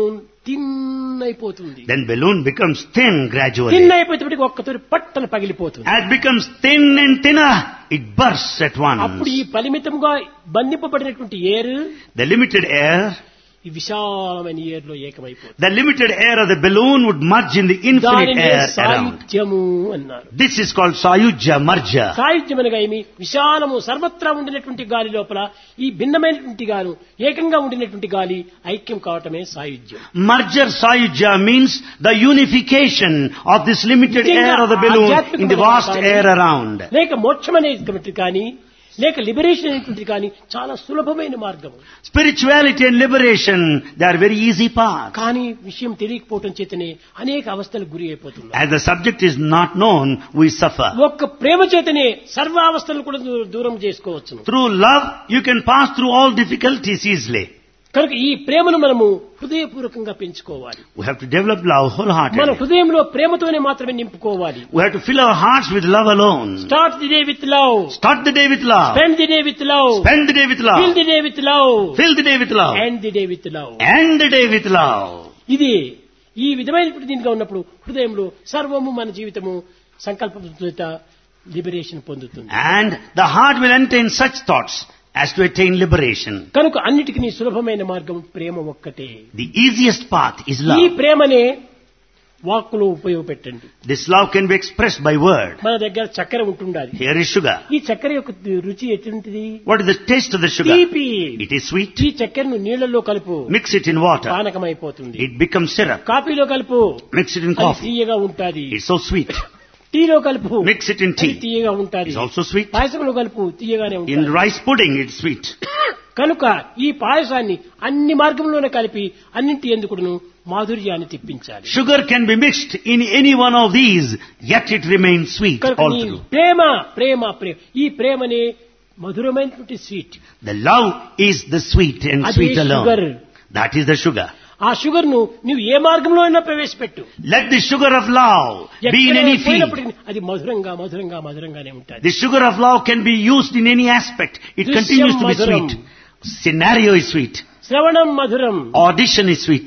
Speaker 1: థిన్ అయిపోతుంది.
Speaker 2: Then balloon becomes thin gradually.
Speaker 1: Thin అయిపోయేటప్పటికి ఒక్కతోరి పట్టన పగిలిపోతుంది.
Speaker 2: As it becomes thin and thinner, it bursts at
Speaker 1: అప్పుడు
Speaker 2: once.
Speaker 1: ఈ పరిమితంగా బంధింపబడినటువంటి ఎయిర్
Speaker 2: The limited air,
Speaker 1: ఈ విశాలమైన ఎయిర్ లో ఏకమైపోతుంది.
Speaker 2: the limited air of the balloon would merge in the infinite
Speaker 1: దానినే
Speaker 2: air around.
Speaker 1: సాయుధ్యము అన్నారు.
Speaker 2: This is called Sayujya Marja.
Speaker 1: సాయుధ్యం అనగా ఏమి? విశాలము సర్వత్రా ఉండినటువంటి గాలి లోపల ఈ భిన్నమైనటువంటి గాలి, ఏకంగా ఉండినటువంటి గాలి ఐక్యం కావటమే సాయుధ్యం.
Speaker 2: Marja Sayujya means the unification of this limited air of the balloon in the vast air around.
Speaker 1: లేక మోక్షం అనేటువంటిది కానీ, లేక లిబరేషన్ అనేటువంటిది కానీ చాలా సులభమైన మార్గం.
Speaker 2: Spirituality and liberation, they are very easy paths.
Speaker 1: కానీ విషయం తెలియకపోవటం చేతనే అనేక అవస్థలకు గురి అయిపోతున్నారు.
Speaker 2: As the subject is not known, we suffer.
Speaker 1: ఒక్క ప్రేమ చేతనే సర్వ అవస్థలు కూడా దూరం చేసుకోవచ్చు.
Speaker 2: Through love, you can pass through all difficulties easily.
Speaker 1: కనుక ఈ ప్రేమను మనము హృదయపూర్వకంగా పెంచుకోవాలి.
Speaker 2: We have to develop love
Speaker 1: మన
Speaker 2: wholeheartedly.
Speaker 1: హృదయంలో ప్రేమతోనే మాత్రమే నింపుకోవాలి.
Speaker 2: We have to fill our hearts with love alone.
Speaker 1: Start the day with love,
Speaker 2: Start the day with love.
Speaker 1: Spend the day with love,
Speaker 2: Spend the day with
Speaker 1: fill
Speaker 2: love.
Speaker 1: The day with love,
Speaker 2: Fill the day with love.
Speaker 1: End the day with love.
Speaker 2: End the day with love.
Speaker 1: ఇది ఈ విధమైనటువంటి దీనిగా ఉన్నప్పుడు హృదయంలో సర్వము మన జీవితము సంకల్పం చేత లిబరేషన్ పొందుతుంది.
Speaker 2: And the heart will entertain such thoughts as to attain liberation.
Speaker 1: కనుక అన్నిటికీ సులభమైన మార్గం ప్రేమ ఒక్కటే.
Speaker 2: The easiest path is
Speaker 1: ఈ
Speaker 2: love.
Speaker 1: ప్రేమనే వాక్కులో ఉపయోగపెట్టండి.
Speaker 2: This love can be expressed by word.
Speaker 1: మన దగ్గర చక్కెర ఉంటుండాలి.
Speaker 2: Here is sugar.
Speaker 1: ఈ చక్కెర యొక్క రుచి ఎటువంటిది?
Speaker 2: What is the taste of the sugar?
Speaker 1: తీపి.
Speaker 2: It is sweet.
Speaker 1: ఈ చక్కెరను నీళ్లలో కలుపు,
Speaker 2: Mix it in water.
Speaker 1: పానకమైపోతుంది.
Speaker 2: It becomes syrup.
Speaker 1: కాఫీలో కలుపు,
Speaker 2: Mix it in
Speaker 1: అది
Speaker 2: coffee.
Speaker 1: తీయగా ఉంటాది.
Speaker 2: It's so sweet.
Speaker 1: టీలో కలుపు,
Speaker 2: Mix it in
Speaker 1: అది
Speaker 2: tea.
Speaker 1: తీయగా ఉంటాది.
Speaker 2: It's also sweet.
Speaker 1: పాయసంలో కలుపు, తీయగానే
Speaker 2: In
Speaker 1: ఉంటుంది.
Speaker 2: rice pudding, it's sweet.
Speaker 1: కనుక ఈ పాయసాన్ని అన్ని మార్గంలోనే కలిపి అన్నింటి ఎందుకును మాధుర్యాన్ని తెప్పించాలి.
Speaker 2: Sugar can be mixed in any one of these, yet it remains sweet
Speaker 1: కనుక
Speaker 2: all
Speaker 1: ఈ
Speaker 2: through.
Speaker 1: ప్రేమ ప్రేమ ప్రేమ ఈ ప్రేమనే మధురమైనటువంటి sweet.
Speaker 2: The love is the sweet and
Speaker 1: అదే
Speaker 2: sweet
Speaker 1: sugar.
Speaker 2: alone. That is the sugar.
Speaker 1: ఆ షుగర్ ను నువ్వు ఏ మార్గంలో అయినా ప్రవేశపెట్టు.
Speaker 2: Let the sugar of love be in any field.
Speaker 1: పోయినప్పటికీ అది మధురంగా మధురంగా మధురంగానే ఉంటుంది.
Speaker 2: The sugar of love can be used in any aspect. It
Speaker 1: Drishyam
Speaker 2: continues to be
Speaker 1: madhuram.
Speaker 2: sweet. Scenario is sweet.
Speaker 1: శ్రవణం మధురం,
Speaker 2: Audition is sweet.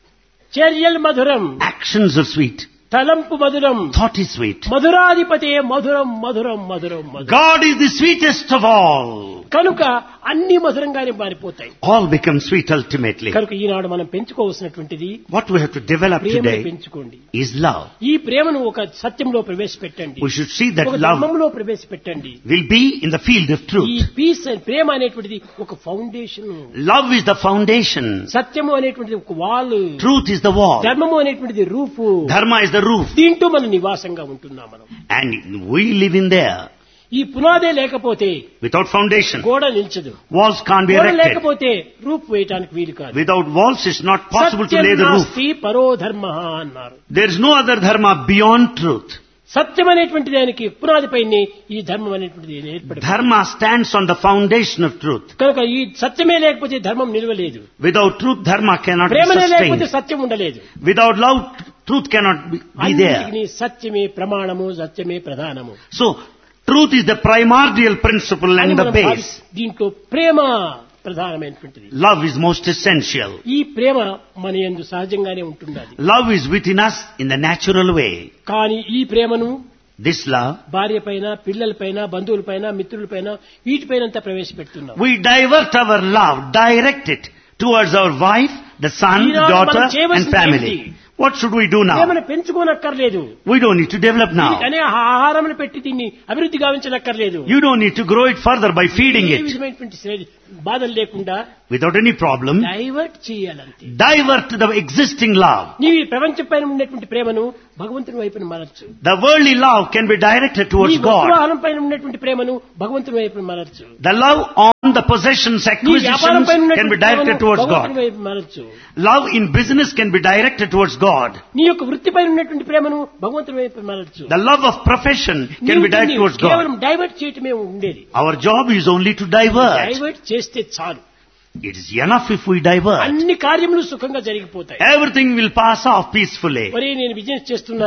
Speaker 1: చర్యల్ మధురం,
Speaker 2: Actions are sweet.
Speaker 1: తలంపు మధురం,
Speaker 2: Thought is sweet.
Speaker 1: మధురాధిపతే మధురం మధురం మధురం మధురం.
Speaker 2: God is the sweetest of all.
Speaker 1: కనుక అన్ని మధురంగానే మారిపోతాయి.
Speaker 2: All become sweet ultimately.
Speaker 1: కనుక ఈనాడు మనం పెంచుకోవాల్సినటువంటిది
Speaker 2: What we have to develop
Speaker 1: ప్రేమను
Speaker 2: today
Speaker 1: పెంచుకోండి.
Speaker 2: is love.
Speaker 1: ఈ ప్రేమను ఒక సత్యంలో ప్రవేశపెట్టండి,
Speaker 2: We should see that
Speaker 1: ఒక
Speaker 2: love
Speaker 1: ధర్మంలో ప్రవేశపెట్టండి.
Speaker 2: will be in the field of
Speaker 1: ఈ
Speaker 2: truth.
Speaker 1: పీస్ ప్రేమ అనేటువంటిది ఒక foundation,
Speaker 2: Love is the foundation.
Speaker 1: సత్యము అనేటువంటిది ఒక wall,
Speaker 2: Truth is the wall.
Speaker 1: ధర్మము అనేటువంటిది roof.
Speaker 2: Dharma is the roof.
Speaker 1: దీంట్లో మన నివాసంగా ఉంటున్నాం మనం.
Speaker 2: And we live in there.
Speaker 1: ఈ పునాదే లేకపోతే
Speaker 2: Without foundation,
Speaker 1: గోడ నిల్చదు.
Speaker 2: walls can't be
Speaker 1: గోడ
Speaker 2: erected.
Speaker 1: లేకపోతే రూఫ్ వేయటానికి వీలు కాదు.
Speaker 2: Without walls, it's not possible to lay the roof.
Speaker 1: సత్యం నాస్తి పరో ధర్మ అన్నారు.
Speaker 2: There is no other dharma beyond truth.
Speaker 1: సత్యం అనేటువంటి దానికి పునాదిపైనే ఈ ధర్మం అనేటువంటిది ఏర్పడింది.
Speaker 2: Dharma stands on the foundation of truth.
Speaker 1: కనుక ఈ సత్యమే లేకపోతే ధర్మం నిలవలేదు.
Speaker 2: Without truth, dharma cannot be
Speaker 1: ప్రేమనే లేకపోతే
Speaker 2: sustained.
Speaker 1: సత్యం ఉండలేదు.
Speaker 2: Without love, truth cannot be there.
Speaker 1: అన్నిటికీ సత్యమే ప్రమాణము, సత్యమే ప్రధానము.
Speaker 2: So, truth is the primordial principle
Speaker 1: అని
Speaker 2: and the
Speaker 1: మనం
Speaker 2: base.
Speaker 1: దీంట్లో ప్రేమ ప్రధానమైనటువంటిది.
Speaker 2: Love is most essential.
Speaker 1: ఈ ప్రేమ మన యందు సహజంగానే ఉంటుండాలి.
Speaker 2: Love is within us in the natural way.
Speaker 1: కానీ ఈ ప్రేమను
Speaker 2: This love,
Speaker 1: భార్య పైన, పిల్లల పైన, బంధువుల పైన, మిత్రుల పైన, వీటిపైన అంతా ప్రవేశపెడుతున్నాం.
Speaker 2: we divert our love, direct it towards our wife, the son,
Speaker 1: Eenadu
Speaker 2: daughter
Speaker 1: మనం చేయవలసింది
Speaker 2: and family.
Speaker 1: ఏంటి?
Speaker 2: What should we do now?
Speaker 1: ప్రేమను పెంచుకోనక్కర్లేదు.
Speaker 2: We don't need to develop now.
Speaker 1: అనే ఆహారం పెట్టి దీన్ని అభివృద్ధి గావించనక్కర్లేదు.
Speaker 2: You don't need to grow it further by feeding
Speaker 1: A
Speaker 2: it.
Speaker 1: విధమైనటువంటి బాధలు లేకుండా
Speaker 2: Without any problem,
Speaker 1: divert చేయాలంతే.
Speaker 2: divert the existing love.
Speaker 1: నీవు ఈ ప్రపంచం పైన ఉన్నటువంటి ప్రేమను భగవంతుని వైపున మరచు.
Speaker 2: The worldly love can be directed
Speaker 1: నీ
Speaker 2: towards God.
Speaker 1: వస్తువాహనం పైన ఉన్నటువంటి ప్రేమను భగవంతుని వైపున మరచు.
Speaker 2: The love on the possessions,
Speaker 1: నీ వ్యాపారం
Speaker 2: acquisitions
Speaker 1: పైన
Speaker 2: can be
Speaker 1: ఉన్నటువంటి
Speaker 2: directed
Speaker 1: ప్రేమను
Speaker 2: towards
Speaker 1: భగవంతుని
Speaker 2: God.
Speaker 1: వైపు మరచు.
Speaker 2: Love in business can be directed towards God.
Speaker 1: నీ యొక్క వృత్తి పైన ఉన్నటువంటి ప్రేమను భగవంతుని వైపు మరచు.
Speaker 2: The love of profession can
Speaker 1: నీవు
Speaker 2: be directed
Speaker 1: దీన్ని
Speaker 2: towards
Speaker 1: కేవలం
Speaker 2: God.
Speaker 1: డైవర్ట్ చేయటమే ఉండేది.
Speaker 2: Our job is only to divert.
Speaker 1: Divert చేస్తే చాలు,
Speaker 2: It is enough if we divert.
Speaker 1: అన్ని కార్యములు సుఖంగా జరిగిపోతాయి.
Speaker 2: Everything will pass off peacefully.
Speaker 1: మరి నేను బిజినెస్ చేస్తున్నానే,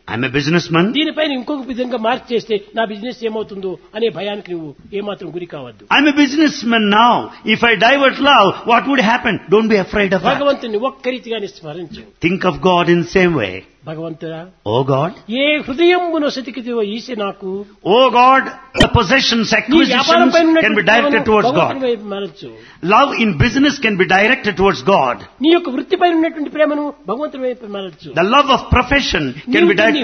Speaker 2: I'm a businessman.
Speaker 1: దీనిపైన ఇంకొక విధంగా మార్క్ చేస్తే నా బిజినెస్ ఏమవుతుందో అనే భయానికి నువ్వు ఏమాత్రం గురి కావద్దు.
Speaker 2: I'm a businessman now. If I divert love, what would happen? Don't be afraid of that.
Speaker 1: భగవంతుని ఒక్క రీతిగానే స్మరించు.
Speaker 2: Think of God in the same way.
Speaker 1: భగవంతుడా,
Speaker 2: Oh God.
Speaker 1: ఏ హృదయమును సతికిదివో ఈసే నాకు
Speaker 2: Oh God, the possessions, acquisitions can be directed towards God.
Speaker 1: మారచ్చు.
Speaker 2: Love in business can be directed towards God.
Speaker 1: నీ యొక్క వృత్తిపై ఉన్నటువంటి ప్రేమను భగవంతుని వైపు మారచ్చు.
Speaker 2: The love of profession can be directed